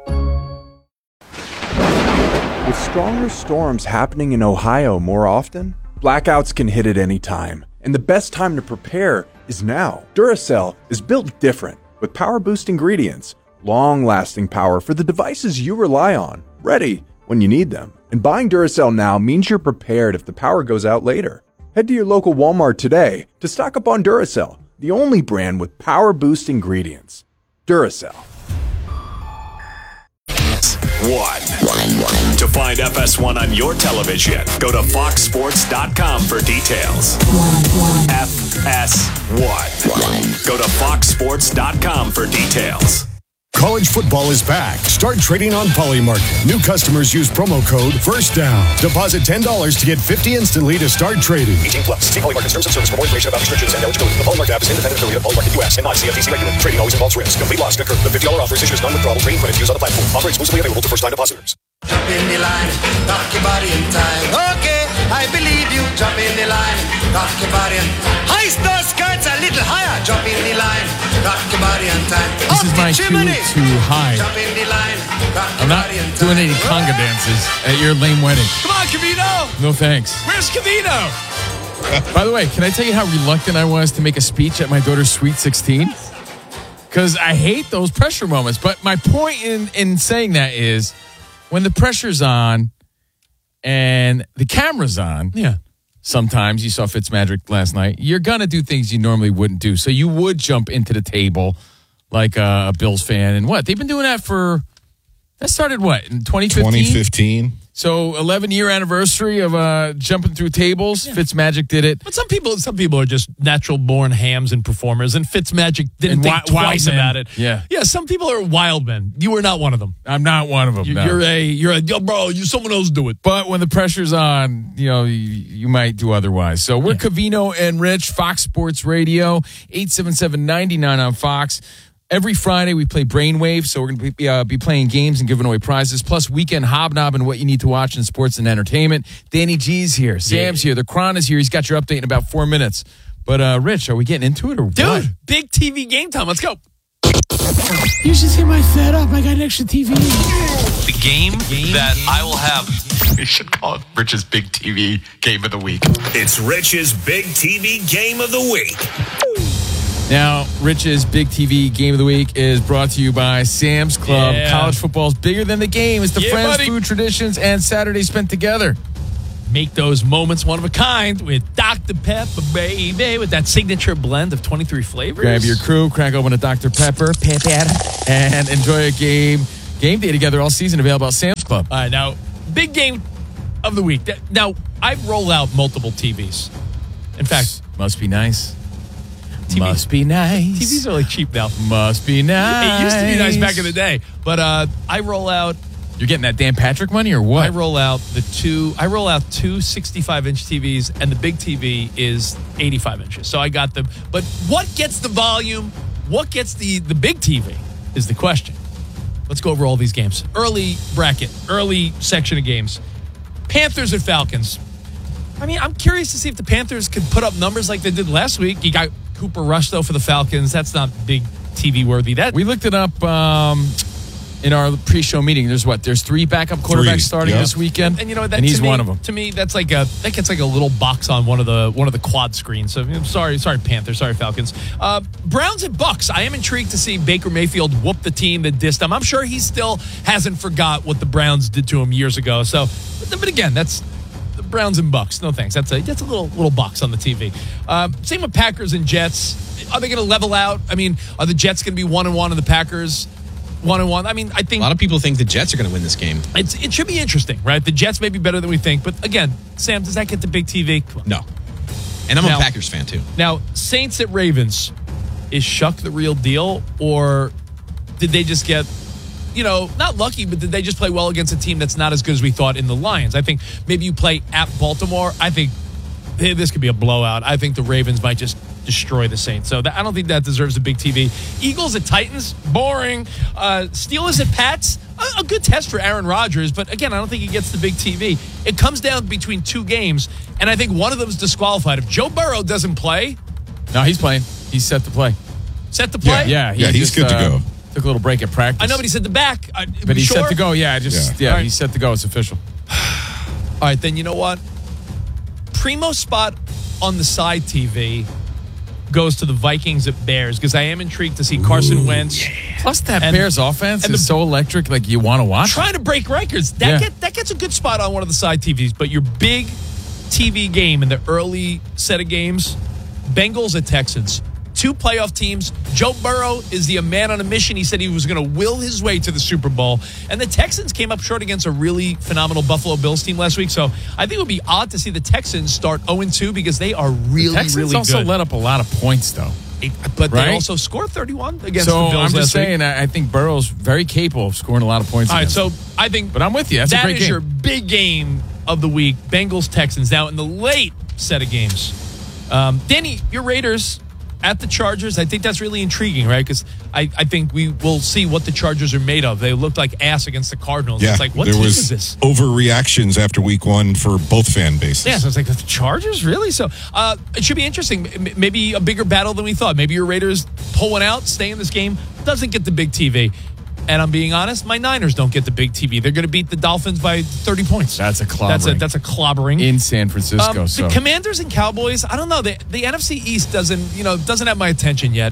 [SPEAKER 24] With stronger storms happening in Ohio more often, blackouts can hit at any time, and the best time to prepare is now. Duracell is built different, with power-boost ingredients, long-lasting power for the devices you rely on, ready when you need them. And buying Duracell now means you're prepared if the power goes out later. Head to your local Walmart today to stock up on Duracell, the only brand with power-boost ingredients. Duracell.
[SPEAKER 2] One. To find FS1 on your television, go to foxsports.com for details. FS1. Go to foxsports.com for details.
[SPEAKER 25] College football is back. Start trading on Polymarket. New customers use promo code FIRSTDOWN. Deposit $10 to get $50 instantly to start trading.
[SPEAKER 26] 18+. See Polymarket terms and service for more information about restrictions and eligibility. The Polymarket app is independent affiliate of Polymarket US and not CFTC regulated. Trading always involves risk. Complete loss can occur. The $50 offer is issued as non-withdrawable trading credits used on the platform. Offer exclusively available to first-time depositors.
[SPEAKER 8] Jump in the line, rock your body in time. Okay, I believe you. Jump in the line, rock your body in time. Heist those skirts a little higher. Jump in the line, rock your body in time.
[SPEAKER 3] This is my cue to hide.
[SPEAKER 8] Jump in the line, rock
[SPEAKER 3] I'm
[SPEAKER 8] your
[SPEAKER 3] not
[SPEAKER 8] body in time.
[SPEAKER 3] doing any conga dances at your lame wedding.
[SPEAKER 6] Come on, Cavino!
[SPEAKER 3] No thanks.
[SPEAKER 6] Where's Cavino?
[SPEAKER 3] By the way, can I tell you how reluctant I was to make a speech at my daughter's Sweet 16? Because I hate those pressure moments. But my point in saying that is when the pressure's on and the camera's on, sometimes you saw Fitzmagic last night, you're going to do things you normally wouldn't do. So you would jump into the table like a Bills fan. And what? They've been doing that that started what, in 2015?
[SPEAKER 5] 2015.
[SPEAKER 3] So 11-year anniversary of jumping through tables. Yeah. Fitzmagic did it.
[SPEAKER 6] But some people are just natural-born hams and performers, and Fitzmagic didn't think twice about it.
[SPEAKER 3] Yeah,
[SPEAKER 6] some people are wild men. You are not one of them.
[SPEAKER 3] I'm not one of them.
[SPEAKER 6] You're someone else do it.
[SPEAKER 3] But when the pressure's on, you might do otherwise. So we're Cavino and Rich, Fox Sports Radio, 877-99 on Fox. Every Friday, we play Brainwave, so we're going to be playing games and giving away prizes, plus Weekend Hobnob and what you need to watch in sports and entertainment. Danny G's here. Sam's here. The Cron is here. He's got your update in about 4 minutes. But, Rich, are we getting into it or what?
[SPEAKER 6] Dude, big TV game time. Let's go.
[SPEAKER 27] You should see my setup. I got an extra TV.
[SPEAKER 28] The game that I will have. We should call it Rich's Big TV Game of the Week.
[SPEAKER 2] It's Rich's Big TV Game of the Week.
[SPEAKER 3] Now, Rich's Big TV Game of the Week is brought to you by Sam's Club.
[SPEAKER 6] Yeah.
[SPEAKER 3] College football is bigger than the game. It's the friends,
[SPEAKER 6] buddy.
[SPEAKER 3] food, traditions, and Saturdays spent together.
[SPEAKER 6] Make those moments one of a kind with Dr. Pepper, baby, with that signature blend of 23 flavors.
[SPEAKER 3] Grab your crew, crack open a Dr. Pepper, and enjoy a game day together all season. Available at Sam's Club.
[SPEAKER 6] All right, now, big game of the week. Now, I roll out multiple TVs. In fact,
[SPEAKER 3] must be nice. Must be nice.
[SPEAKER 6] TVs are like cheap now.
[SPEAKER 3] Must be nice.
[SPEAKER 6] It used to be nice back in the day. But I roll out.
[SPEAKER 3] You're getting that Dan Patrick money or what?
[SPEAKER 6] I roll out two 65-inch TVs, and the big TV is 85 inches. So I got them. But what gets the volume? What gets the big TV is the question. Let's go over all these games. Early bracket, early section of games. Panthers at Falcons. I mean, I'm curious to see if the Panthers could put up numbers like they did last week. You got Cooper Rush, though, for the Falcons. That's not big TV worthy.
[SPEAKER 3] We looked it up in our pre-show meeting. There's 3 backup quarterbacks starting this weekend,
[SPEAKER 6] and you know what?
[SPEAKER 3] And he's one of them.
[SPEAKER 6] To me, that gets like a little box on one of the quad screens. So sorry Panthers, sorry Falcons. Browns and Bucks. I am intrigued to see Baker Mayfield whoop the team that dissed him. I'm sure he still hasn't forgot what the Browns did to him years ago. So, but again, that's the Browns and Bucks. No thanks. That's a little box on the TV. Same with Packers and Jets. Are they going to level out? I mean, are the Jets going to be 1-1 and the Packers 1-1? I mean, I think
[SPEAKER 1] a lot of people think the Jets are going to win this game.
[SPEAKER 6] It should be interesting, right? The Jets may be better than we think, but again, Sam, does that get the big TV?
[SPEAKER 1] No. And I'm a Packers fan too.
[SPEAKER 6] Now, Saints at Ravens. Is Shuck the real deal, or did they just get, not lucky, but did they just play well against a team that's not as good as we thought in the Lions? I think maybe you play at Baltimore. I think this could be a blowout. I think the Ravens might just destroy the Saints. So I don't think that deserves a big TV. Eagles at Titans, boring. Steelers at Pats, a good test for Aaron Rodgers, but again, I don't think he gets the big TV. It comes down between 2 games, and I think one of them is disqualified. If Joe Burrow doesn't play...
[SPEAKER 3] No, he's playing. He's set to play.
[SPEAKER 6] Set to play?
[SPEAKER 3] Yeah,
[SPEAKER 5] he's good to go.
[SPEAKER 3] Took a little break at practice.
[SPEAKER 6] I know, but he's at the back.
[SPEAKER 3] But he's
[SPEAKER 6] sure?
[SPEAKER 3] set to go. Yeah,
[SPEAKER 6] Right.
[SPEAKER 3] He's set to go. It's official.
[SPEAKER 6] All right, then you know what? Primo spot on the side TV goes to the Vikings at Bears because I am intrigued to see Carson Wentz.
[SPEAKER 3] Yeah. Plus that Bears offense is so electric, like you want to watch.
[SPEAKER 6] Trying to break records. That gets a good spot on one of the side TVs. But your big TV game in the early set of games, Bengals at Texans. 2 playoff teams. Joe Burrow is the man on a mission. He said he was going to will his way to the Super Bowl. And the Texans came up short against a really phenomenal Buffalo Bills team last week. So I think it would be odd to see the Texans start 0-2 because they are really,
[SPEAKER 3] Texans
[SPEAKER 6] really good.
[SPEAKER 3] also let up a lot of points, though.
[SPEAKER 6] But they also scored 31 against the Bills
[SPEAKER 3] I'm just
[SPEAKER 6] last
[SPEAKER 3] saying,
[SPEAKER 6] week.
[SPEAKER 3] I think Burrow's very capable of scoring a lot of points.
[SPEAKER 6] All right, so I think...
[SPEAKER 3] But I'm with you. That's a great game.
[SPEAKER 6] That is your big game of the week. Bengals-Texans. Now, in the late set of games, Danny, your Raiders... at the Chargers, I think that's really intriguing, right? Because I think we will see what the Chargers are made of. They looked like ass against the Cardinals.
[SPEAKER 5] Yeah,
[SPEAKER 6] it's like, what
[SPEAKER 5] there
[SPEAKER 6] team
[SPEAKER 5] was
[SPEAKER 6] is this?
[SPEAKER 5] Overreactions after week 1 for both fan bases.
[SPEAKER 6] Yeah, so it's like, the Chargers? Really? So it should be interesting. Maybe a bigger battle than we thought. Maybe your Raiders pull one out, stay in this game, doesn't get the big TV. And I'm being honest, my Niners don't get the big TV. They're going to beat the Dolphins by 30 points.
[SPEAKER 3] That's a clobbering.
[SPEAKER 6] That's a clobbering.
[SPEAKER 3] In San Francisco.
[SPEAKER 6] The Commanders and Cowboys, I don't know. The NFC East doesn't have my attention yet.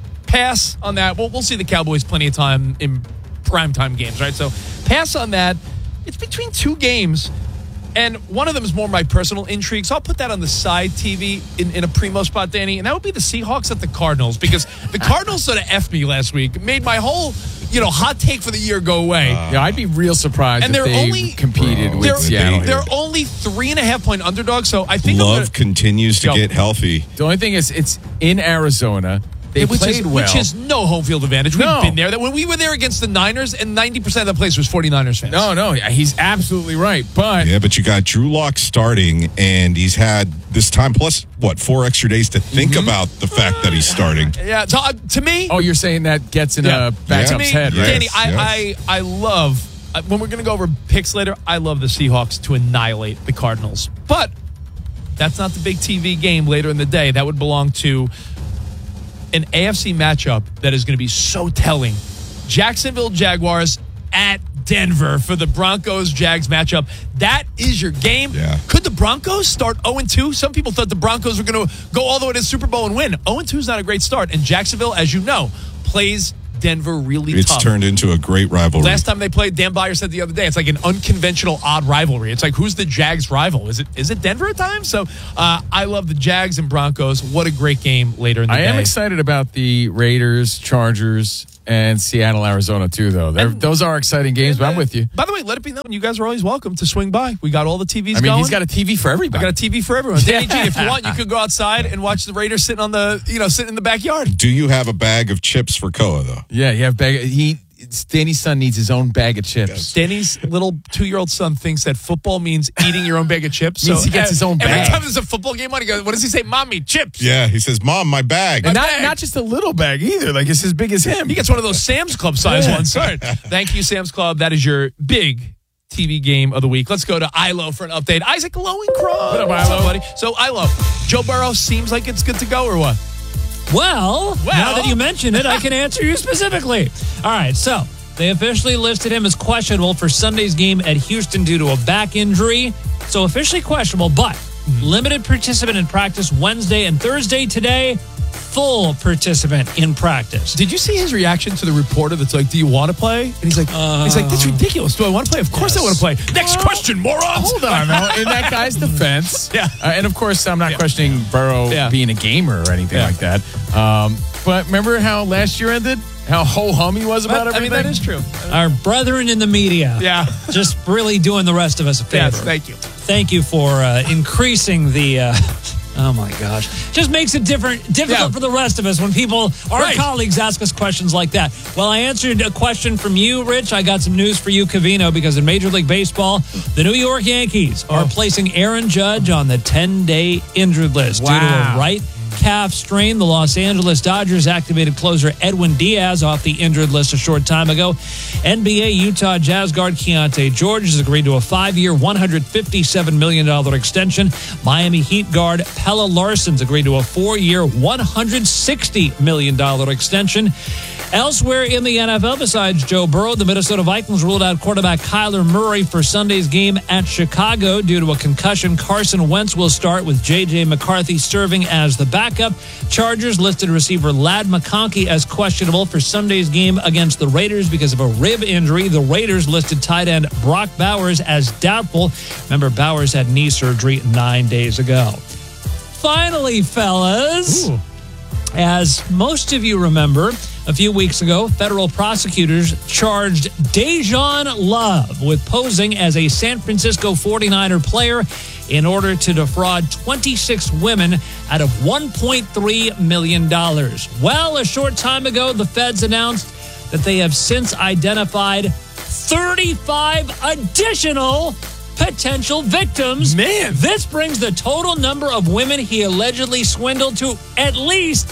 [SPEAKER 6] Pass on that. We'll see the Cowboys plenty of time in primetime games, right? So pass on that. It's between 2 games. And one of them is more my personal intrigue. So I'll put that on the side TV in a primo spot, Danny. And that would be the Seahawks at the Cardinals. Because the Cardinals sort of effed me last week. Made my whole... hot take for the year go away.
[SPEAKER 3] I'd be real surprised if they competed with Seattle.
[SPEAKER 6] They're only 3.5-point underdogs, so I think
[SPEAKER 5] Love continues to get healthy.
[SPEAKER 3] The only thing is, it's in Arizona. They played well.
[SPEAKER 6] Which is no home field advantage. We've been there. When we were there against the Niners, and 90% of the place was 49ers fans.
[SPEAKER 3] No, he's absolutely right. But
[SPEAKER 5] you got Drew Lock starting, and he's had this time plus 4 extra days to think about the fact that he's starting.
[SPEAKER 6] Yeah, so, to me,
[SPEAKER 3] you're saying that gets in a backup's head, right?
[SPEAKER 6] Danny, I love when we're going to go over picks later. I love the Seahawks to annihilate the Cardinals, but that's not the big TV game later in the day. That would belong to an AFC matchup that is going to be so telling. Jacksonville Jaguars at Denver for the Broncos-Jags matchup. That is your game.
[SPEAKER 5] Yeah.
[SPEAKER 6] Could the Broncos start 0-2? Some people thought the Broncos were going to go all the way to the Super Bowl and win. 0-2 is not a great start. And Jacksonville, as you know, plays Denver really tough.
[SPEAKER 5] It's turned into a great rivalry.
[SPEAKER 6] Last time they played, Dan Byer said the other day, it's like an unconventional, odd rivalry. It's like, who's the Jags' rival? Is it Denver at times? So I love the Jags and Broncos. What a great game later in the day.
[SPEAKER 3] I am excited about the Raiders, Chargers, and Seattle, Arizona, too, though. Those are exciting games, but I'm with you.
[SPEAKER 6] By the way, let it be known, you guys are always welcome to swing by. We got all the TVs going.
[SPEAKER 3] He's got a TV for everybody.
[SPEAKER 6] I got a TV for everyone. Danny G, if you want, you could go outside and watch the Raiders sitting in the backyard.
[SPEAKER 5] Do you have a bag of chips for Koa, though?
[SPEAKER 3] Yeah, you have Danny's son needs his own bag of chips.
[SPEAKER 6] Danny's little 2-year-old son thinks that football means eating your own bag of chips.
[SPEAKER 3] Means he gets his own bag.
[SPEAKER 6] Every time there's a football game on, he goes, what does he say? Mommy, chips.
[SPEAKER 5] Yeah, he says, Mom, my bag.
[SPEAKER 3] And not just a little bag either. Like, it's as big as him.
[SPEAKER 6] He gets one of those Sam's Club size ones. All right. Thank you, Sam's Club. That is your big TV game of the week. Let's go to Ilo for an update. Isaac Lowenkron.
[SPEAKER 3] What up, Ilo?
[SPEAKER 6] Buddy? So, Ilo, Joe Burrow seems like it's good to go or what?
[SPEAKER 4] Well, now that you mention it, I can answer you specifically. All right, so they officially listed him as questionable for Sunday's game at Houston due to a back injury. So officially questionable, but limited participant in practice Wednesday and Thursday today. Full participant in practice.
[SPEAKER 6] Did you see his reaction to the reporter that's like, do you want to play? And he's like, that's ridiculous. Do I want to play? Of course I want to play. Next question, morons.
[SPEAKER 3] Hold on. In that guy's defense.
[SPEAKER 6] Yeah.
[SPEAKER 3] And of course, I'm not questioning Burrow being a gamer or anything like that. But remember how last year ended? How ho-hum he was about everything?
[SPEAKER 6] I mean, that is true.
[SPEAKER 4] Our brethren in the media.
[SPEAKER 6] Yeah.
[SPEAKER 4] Just really doing the rest of us a favor.
[SPEAKER 6] Yes, thank you.
[SPEAKER 4] Thank you for increasing the... Oh, my gosh. Just makes it difficult for the rest of us when our colleagues ask us questions like that. Well, I answered a question from you, Rich. I got some news for you, Covino, because in Major League Baseball, the New York Yankees are placing Aaron Judge on the 10-day injured list due to a right calf strain. The Los Angeles Dodgers activated closer Edwin Diaz off the injured list a short time ago. NBA Utah Jazz guard Keontae George has agreed to a 5-year, $157 million extension. Miami Heat guard Pelle Larsson's agreed to a 4-year, $160 million extension. Elsewhere in the NFL, besides Joe Burrow, the Minnesota Vikings ruled out quarterback Kyler Murray for Sunday's game at Chicago due to a concussion. Carson Wentz will start with J.J. McCarthy serving as the backup. Chargers listed receiver Ladd McConkey as questionable for Sunday's game against the Raiders because of a rib injury. The Raiders listed tight end Brock Bowers as doubtful. Remember, Bowers had knee surgery 9 days ago. Finally, fellas, as most of you remember, a few weeks ago, federal prosecutors charged Dejan Love with posing as a San Francisco 49er player in order to defraud 26 women out of $1.3 million. Well, a short time ago, the feds announced that they have since identified 35 additional potential victims.
[SPEAKER 6] Man,
[SPEAKER 4] this brings the total number of women he allegedly swindled to at least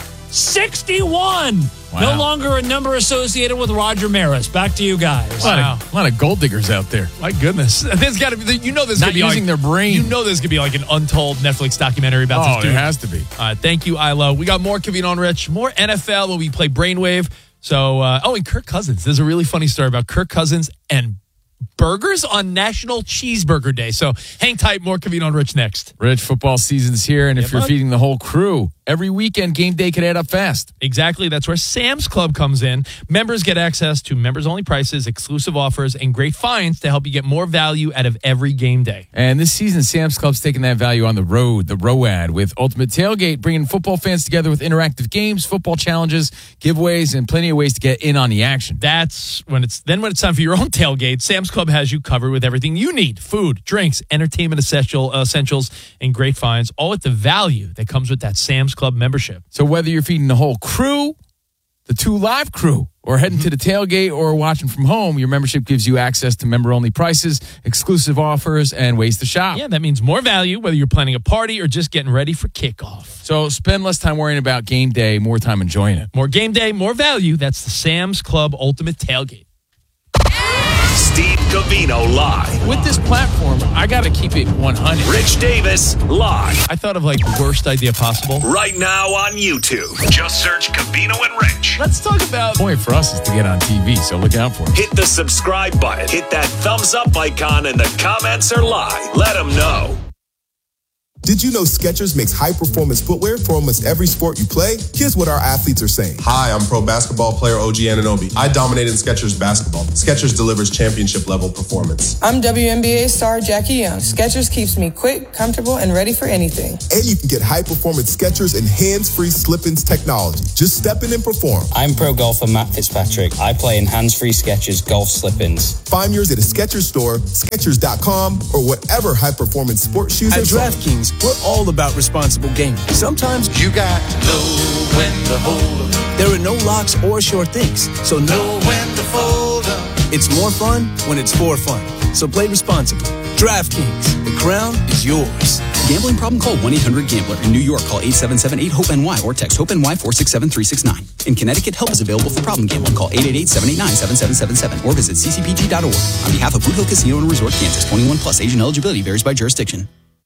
[SPEAKER 4] 61. Wow. No longer a number associated with Roger Maris. Back to you guys.
[SPEAKER 3] A lot of gold diggers out there.
[SPEAKER 6] My goodness. There's got to be, there's
[SPEAKER 3] not
[SPEAKER 6] going to be
[SPEAKER 3] using their brain.
[SPEAKER 6] You know there's going to be like an untold Netflix documentary about this dude.
[SPEAKER 3] There has to be.
[SPEAKER 6] Thank you, Ilo. We got more Covino and Rich, more NFL where we play Brainwave. So, and Kirk Cousins. There's a really funny story about Kirk Cousins and burgers on National Cheeseburger Day. So hang tight, more Covino and Rich next.
[SPEAKER 3] Rich, football season's here, and if you're feeding the whole crew, every weekend game day could add up fast.
[SPEAKER 6] Exactly. That's where Sam's Club comes in. Members get access to members-only prices, exclusive offers, and great finds to help you get more value out of every game day.
[SPEAKER 3] And this season, Sam's Club's taking that value on the road, the ROAD, with Ultimate Tailgate, bringing football fans together with interactive games, football challenges, giveaways, and plenty of ways to get in on the action.
[SPEAKER 6] That's when it's time for your own tailgate. Sam's Club has you covered with everything you need: food, drinks, entertainment essentials, and great finds, all at the value that comes with that Sam's Club membership.
[SPEAKER 3] So whether you're feeding the whole crew, the 2 live crew, or heading to the tailgate or watching from home, your membership gives you access to member-only prices, exclusive offers, and ways to shop.
[SPEAKER 6] Yeah, that means more value, whether you're planning a party or just getting ready for kickoff.
[SPEAKER 3] So spend less time worrying about game day, more time enjoying it.
[SPEAKER 6] More game day, more value. That's the Sam's Club Ultimate Tailgate.
[SPEAKER 2] Steve Covino live.
[SPEAKER 3] With this platform, I got to keep it 100.
[SPEAKER 2] Rich Davis live.
[SPEAKER 6] I thought of like the worst idea possible.
[SPEAKER 2] Right now on YouTube. Just search Covino and Rich.
[SPEAKER 6] Let's talk about...
[SPEAKER 3] The point for us is to get on TV, so look out for it.
[SPEAKER 2] Hit the subscribe button. Hit that thumbs up icon, and the comments are live. Let them know.
[SPEAKER 7] Did you know Skechers makes high-performance footwear for almost every sport you play? Here's what our athletes are saying.
[SPEAKER 9] Hi, I'm pro basketball player OG Anunoby. I dominate in Skechers basketball. Skechers delivers championship-level performance.
[SPEAKER 10] I'm WNBA star Jackie Young. Skechers keeps me quick, comfortable, and ready for anything.
[SPEAKER 7] And you can get high-performance Skechers and hands-free slip-ins technology. Just step in and perform.
[SPEAKER 11] I'm pro golfer Matt Fitzpatrick. I play in hands-free Skechers golf slip-ins.
[SPEAKER 7] Find yours at a Skechers store, Skechers.com, or whatever high-performance sports shoes
[SPEAKER 12] at DraftKings. We're all about responsible gaming. Sometimes you got to know when to hold 'em. There are no locks or sure things, so know when to fold 'em. It's more fun when it's for fun. So play responsibly. DraftKings, the crown is yours.
[SPEAKER 13] Gambling problem? Call 1-800-GAMBLER. In New York, call 877-8-HOPE-NY or text HOPE-NY 467-369. In Connecticut, help is available for problem gambling. Call 888-789-7777 or visit ccpg.org. On behalf of Boot Hill Casino and Resort, Kansas, 21 plus. Age and eligibility varies by jurisdiction.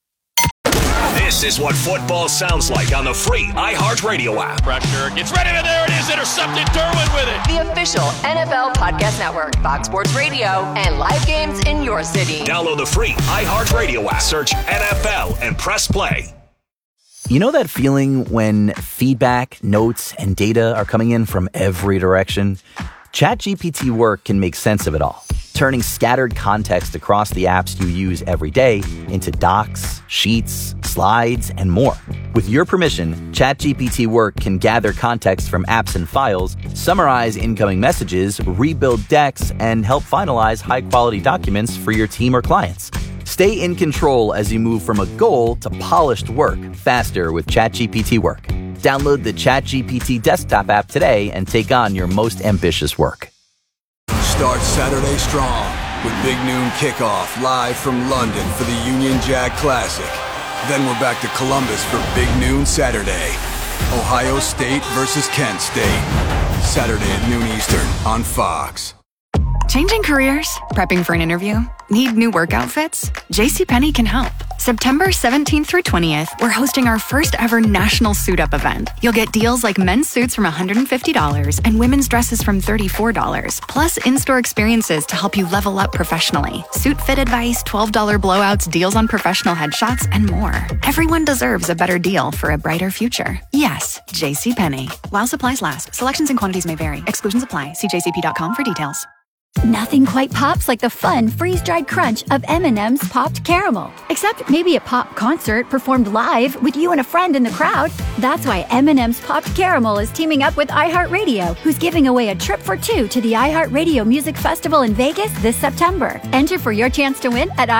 [SPEAKER 2] This is what football sounds like on the free iHeartRadio app.
[SPEAKER 28] Pressure gets ready, and there it is. Intercepted. Derwin with it.
[SPEAKER 16] The official NFL Podcast Network, Fox Sports Radio, and live games in your city.
[SPEAKER 2] Download the free iHeartRadio app. Search NFL and press play.
[SPEAKER 17] You know that feeling when feedback, notes, and data are coming in from every direction? ChatGPT Work can make sense of it all, turning scattered context across the apps you use every day into docs, sheets, slides, and more. With your permission, ChatGPT Work can gather context from apps and files, summarize incoming messages, rebuild decks, and help finalize high-quality documents for your team or clients. Stay in control as you move from a goal to polished work faster with ChatGPT Work. Download the ChatGPT desktop app today and take on your most ambitious work.
[SPEAKER 22] Start Saturday strong with Big Noon Kickoff live from London for the Union Jack Classic. Then we're back to Columbus for Big Noon Saturday. Ohio State versus Kent State. Saturday at noon Eastern on Fox.
[SPEAKER 14] Changing careers? Prepping for an interview? Need new work outfits? JCPenney can help. September 17th through 20th, we're hosting our first ever national suit up event. You'll get deals like men's suits from $150 and women's dresses from $34, plus in-store experiences to help you level up professionally. Suit fit advice, $12 blowouts, deals on professional headshots, and more. Everyone deserves a better deal for a brighter future. Yes, JCPenney. While supplies last, selections and quantities may vary. Exclusions apply. See jcp.com for details.
[SPEAKER 15] Nothing quite pops like the fun, freeze-dried crunch of M&M's Popped Caramel. Except maybe a pop concert performed live with you and a friend in the crowd. That's why M&M's Popped Caramel is teaming up with iHeartRadio, who's giving away a trip for two to the iHeartRadio Music Festival in Vegas this September. Enter for your chance to win at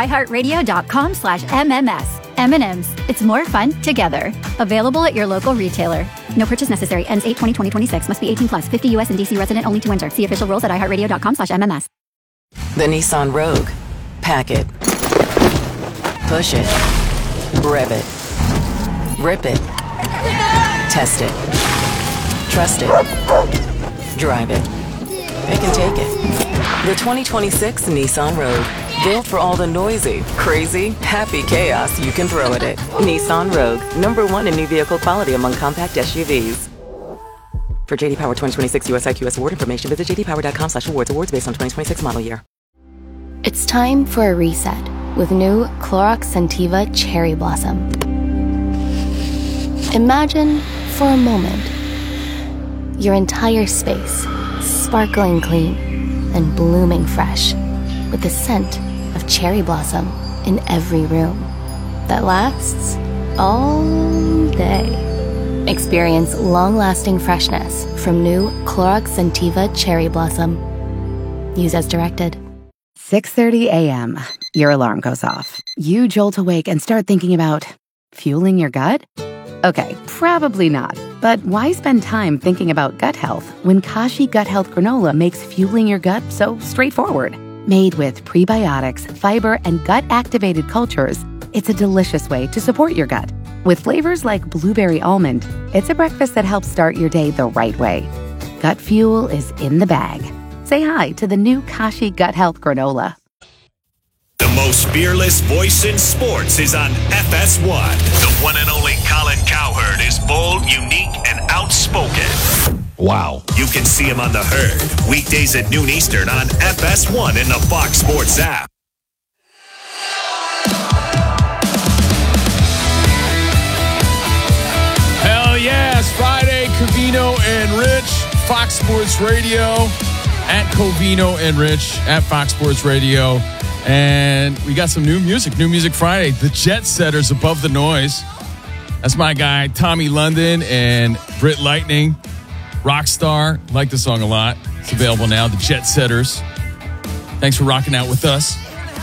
[SPEAKER 15] iHeartRadio.com/MMS. M&M's. It's more fun together. Available at your local retailer. No purchase necessary. Ends 8/20/2026. Must be 18 plus. 50 U.S. and D.C. resident only to enter. See official rules at iHeartRadio.com/MMS.
[SPEAKER 20] The Nissan Rogue. Pack it. Push it. Rev it. Rip it. Test it. Trust it. Drive it. It can take it. The 2026 Nissan Rogue. Built for all the noisy, crazy, happy chaos you can throw at it. Nissan Rogue. #1 in new vehicle quality among compact SUVs. For J.D. Power 2026 US IQS award information, visit jdpower.com/awards. Awards based on 2026 model year.
[SPEAKER 21] It's time for a reset with new Clorox Scentiva Cherry Blossom. Imagine, for a moment, your entire space sparkling clean and blooming fresh with the scent of cherry blossom in every room that lasts all day. Experience long-lasting freshness from new Clorox Scentiva Cherry Blossom. Use as directed.
[SPEAKER 29] 6:30 a.m. Your alarm goes off. You jolt awake and start thinking about fueling your gut? Okay, probably not. But why spend time thinking about gut health when Kashi Gut Health Granola makes fueling your gut so straightforward? Made with prebiotics, fiber, and gut-activated cultures, it's a delicious way to support your gut. With flavors like blueberry almond, it's a breakfast that helps start your day the right way. Gut fuel is in the bag. Say hi to the new Kashi Gut Health Granola.
[SPEAKER 2] The most fearless voice in sports is on FS1. The one and only Colin Cowherd is bold, unique, and outspoken.
[SPEAKER 5] Wow.
[SPEAKER 2] You can see him on The Herd, weekdays at noon Eastern on FS1 in the Fox Sports app.
[SPEAKER 3] Covino and Rich, Fox Sports Radio, at Covino and Rich, at Fox Sports Radio. And we got some new Music Friday. The Jet Setters, Above the Noise. That's my guy, Tommy London and Britt Lightning. Rockstar. Like the song a lot. It's available now, The Jet Setters. Thanks for rocking out with us.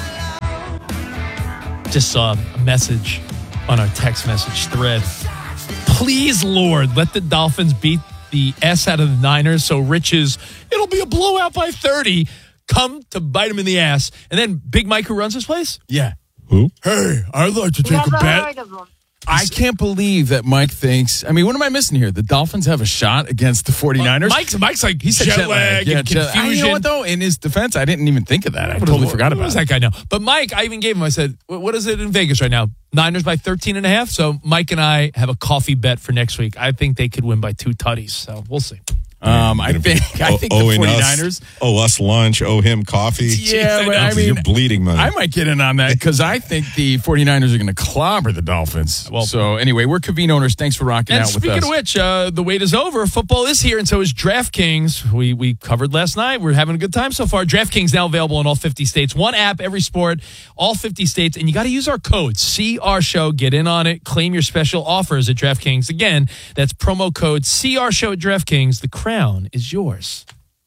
[SPEAKER 6] Just saw a message on our text message thread. Please, Lord, let the Dolphins beat the S out of the Niners so Rich's, it'll be a blowout by 30, come to bite him in the ass. And then Big Mike, who runs this place?
[SPEAKER 3] Yeah.
[SPEAKER 5] Who?
[SPEAKER 3] Hey, I'd like to take a bet. I can't believe that Mike thinks, what am I missing here? The Dolphins have a shot against the 49ers?
[SPEAKER 6] Mike's like, he said jet lag and confusion.
[SPEAKER 3] You know what, though? In his defense, I didn't even think of that. I totally forgot about it.
[SPEAKER 6] What does that guy know? But Mike, I even gave him, I said, what is it in Vegas right now? Niners by 13.5. So Mike and I have a coffee bet for next week. I think they could win by 2 tutties. So we'll see.
[SPEAKER 3] I think the 49ers
[SPEAKER 5] us lunch, him coffee.
[SPEAKER 3] Yeah, but
[SPEAKER 5] you're bleeding money.
[SPEAKER 3] I might get in on that because I think the 49ers are going to clobber the Dolphins. Well, so anyway, we're Covino owners. Thanks for rocking out with us.
[SPEAKER 6] And speaking of which, the wait is over. Football is here, and so is DraftKings. We covered last night. We're having a good time so far. DraftKings now available in all 50 states. One app, every sport, all 50 states, and you got to use our code. CR Show. Get in on it. Claim your special offers at DraftKings. Again, that's promo code CR Show at DraftKings. The crown is yours.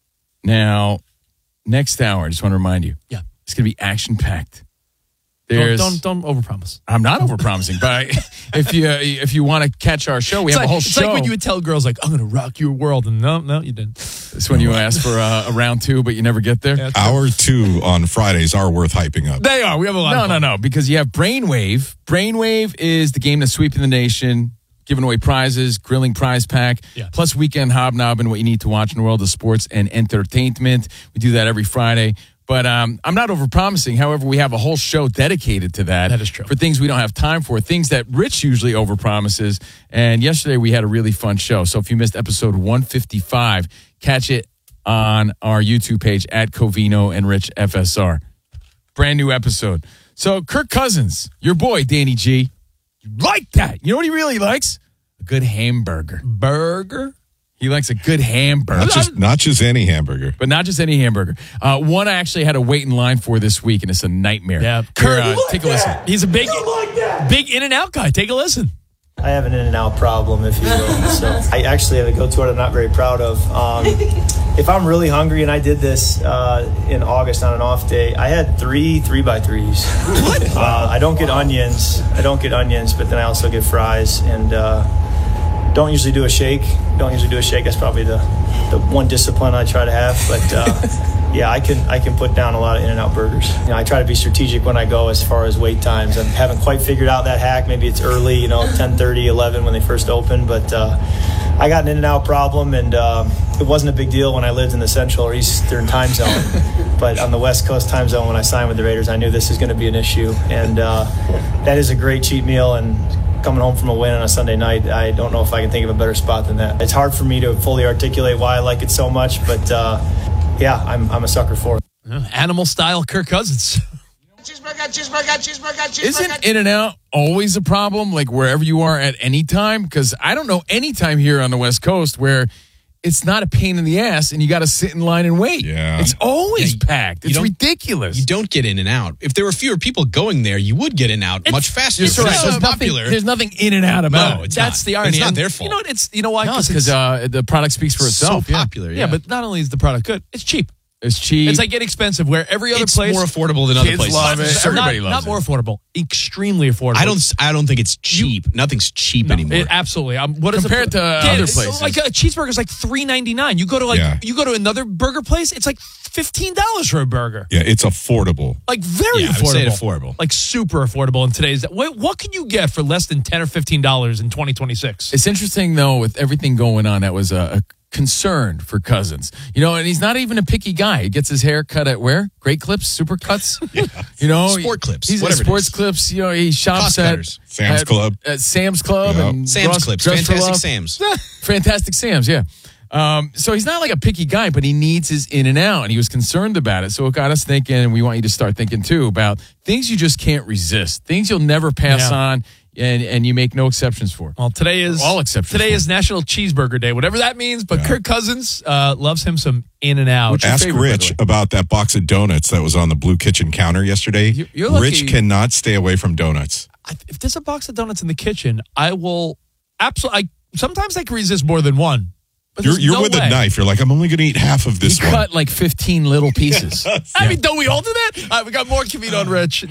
[SPEAKER 3] Now, next hour, I just want to remind you.
[SPEAKER 6] Yeah.
[SPEAKER 3] It's going to be action-packed.
[SPEAKER 6] Don't overpromise.
[SPEAKER 3] I'm not overpromising, but if you want to catch our show, we have a whole show.
[SPEAKER 6] It's like when you would tell girls, like, I'm going to rock your world, and no, you didn't.
[SPEAKER 3] It's when you ask for a round 2, but you never get there.
[SPEAKER 5] Yeah, Hour 2 on Fridays are worth hyping up.
[SPEAKER 3] They are. We have a lot of fun. No, because you have Brainwave. Brainwave is the game that's sweeping the nation, giving away prizes, grilling prize pack, plus weekend hobnobbing, what you need to watch in the world of sports and entertainment. We do that every Friday. But I'm not overpromising. However, we have a whole show dedicated to that.
[SPEAKER 6] That is true.
[SPEAKER 3] For things we don't have time for, things that Rich usually overpromises. And yesterday we had a really fun show. So if you missed episode 155, catch it on our YouTube page at Covino and Rich FSR. Brand new episode. So Kirk Cousins, your boy, Danny G, like that. You know what he really likes? A good hamburger. He likes a good hamburger.
[SPEAKER 5] Not just any hamburger.
[SPEAKER 3] But not just any hamburger. One I actually had to wait in line for this week, and it's a nightmare.
[SPEAKER 6] Yeah.
[SPEAKER 3] Kurt, take a listen.
[SPEAKER 6] He's a big In-N-Out guy. Take a listen.
[SPEAKER 1] I have an In-N-Out problem, if you will. So I actually have a go-to I'm not very proud of. If I'm really hungry, and I did this in August on an off day, I had 3 3x3s. What? I don't get onions, but then I also get fries, and don't usually do a shake. That's probably the one discipline I try to have. But yeah, I can put down a lot of In-N-Out burgers. I try to be strategic when I go as far as wait times. I haven't quite figured out that hack. Maybe it's early, 10:30, 11 when they first open. But I got an In-N-Out problem, and it wasn't a big deal when I lived in the Central or Eastern time zone. But on the West Coast time zone, when I signed with the Raiders, I knew this is going to be an issue. And that is a great cheat meal. And coming home from a win on a Sunday night, I don't know if I can think of a better spot than that. It's hard for me to fully articulate why I like it so much, but yeah, I'm a sucker for it.
[SPEAKER 6] Animal style Kirk Cousins.
[SPEAKER 1] Cheeseburger.
[SPEAKER 3] Isn't In-N-Out always a problem, like wherever you are at any time? Because I don't know any time here on the West Coast where it's not a pain in the ass and you got to sit in line and wait.
[SPEAKER 5] Yeah.
[SPEAKER 3] It's always packed. It's ridiculous.
[SPEAKER 8] You don't get In-N-Out. If there were fewer people going there, you would get In-N-Out much faster. It's so popular.
[SPEAKER 3] There's nothing In-N-Out about it.
[SPEAKER 6] That's the irony.
[SPEAKER 8] It's not their fault.
[SPEAKER 6] You know why?
[SPEAKER 3] Because the product speaks for itself.
[SPEAKER 8] So popular.
[SPEAKER 6] Yeah, but not only is the product good, it's cheap.
[SPEAKER 3] It's cheap.
[SPEAKER 6] It's like inexpensive where every other place.
[SPEAKER 8] It's more affordable than other places.
[SPEAKER 3] Love it. Everybody loves
[SPEAKER 6] it. Not more affordable. Extremely affordable.
[SPEAKER 8] I don't think it's cheap. Nothing's cheap anymore.
[SPEAKER 6] Absolutely.
[SPEAKER 3] Compared to other places.
[SPEAKER 6] Like a cheeseburger is like $3.99. You go to you go to another burger place, it's like $15 for a burger.
[SPEAKER 5] Yeah, it's affordable.
[SPEAKER 6] Like very affordable.
[SPEAKER 8] I would say affordable.
[SPEAKER 6] Like super affordable in today's. What can you get for less than $10 or $15 in 2026?
[SPEAKER 3] It's interesting though, with everything going on, that was a concern for Cousins. And he's not even a picky guy. He gets his hair cut at where? Great Clips, Super Cuts.
[SPEAKER 8] Sport Clips.
[SPEAKER 3] He's at Sports Clips. He shops at
[SPEAKER 5] Sam's Club.
[SPEAKER 3] At Sam's Club and
[SPEAKER 8] Sam's Clips. Fantastic Sam's.
[SPEAKER 3] Fantastic Sam's, yeah. So he's not like a picky guy, but he needs his In-N-Out, and he was concerned about it. So it got us thinking, and we want you to start thinking too about things you just can't resist, things you'll never pass on. and you make no exceptions for.
[SPEAKER 6] Well, today is
[SPEAKER 3] all exceptions.
[SPEAKER 6] Today is National Cheeseburger Day, whatever that means. But Kirk Cousins loves him some In-N-Out.
[SPEAKER 5] Ask Rich about that box of donuts that was on the Blue Kitchen counter yesterday.
[SPEAKER 6] You're lucky.
[SPEAKER 5] Rich cannot stay away from donuts.
[SPEAKER 6] If there's a box of donuts in the kitchen, I will absolutely. Sometimes I can resist more than one.
[SPEAKER 5] You're with a knife. You're like, I'm only going to eat half of this one.
[SPEAKER 3] Cut like 15 little pieces.
[SPEAKER 6] I mean, don't we all do that? All right, we got more Kavito and Rich.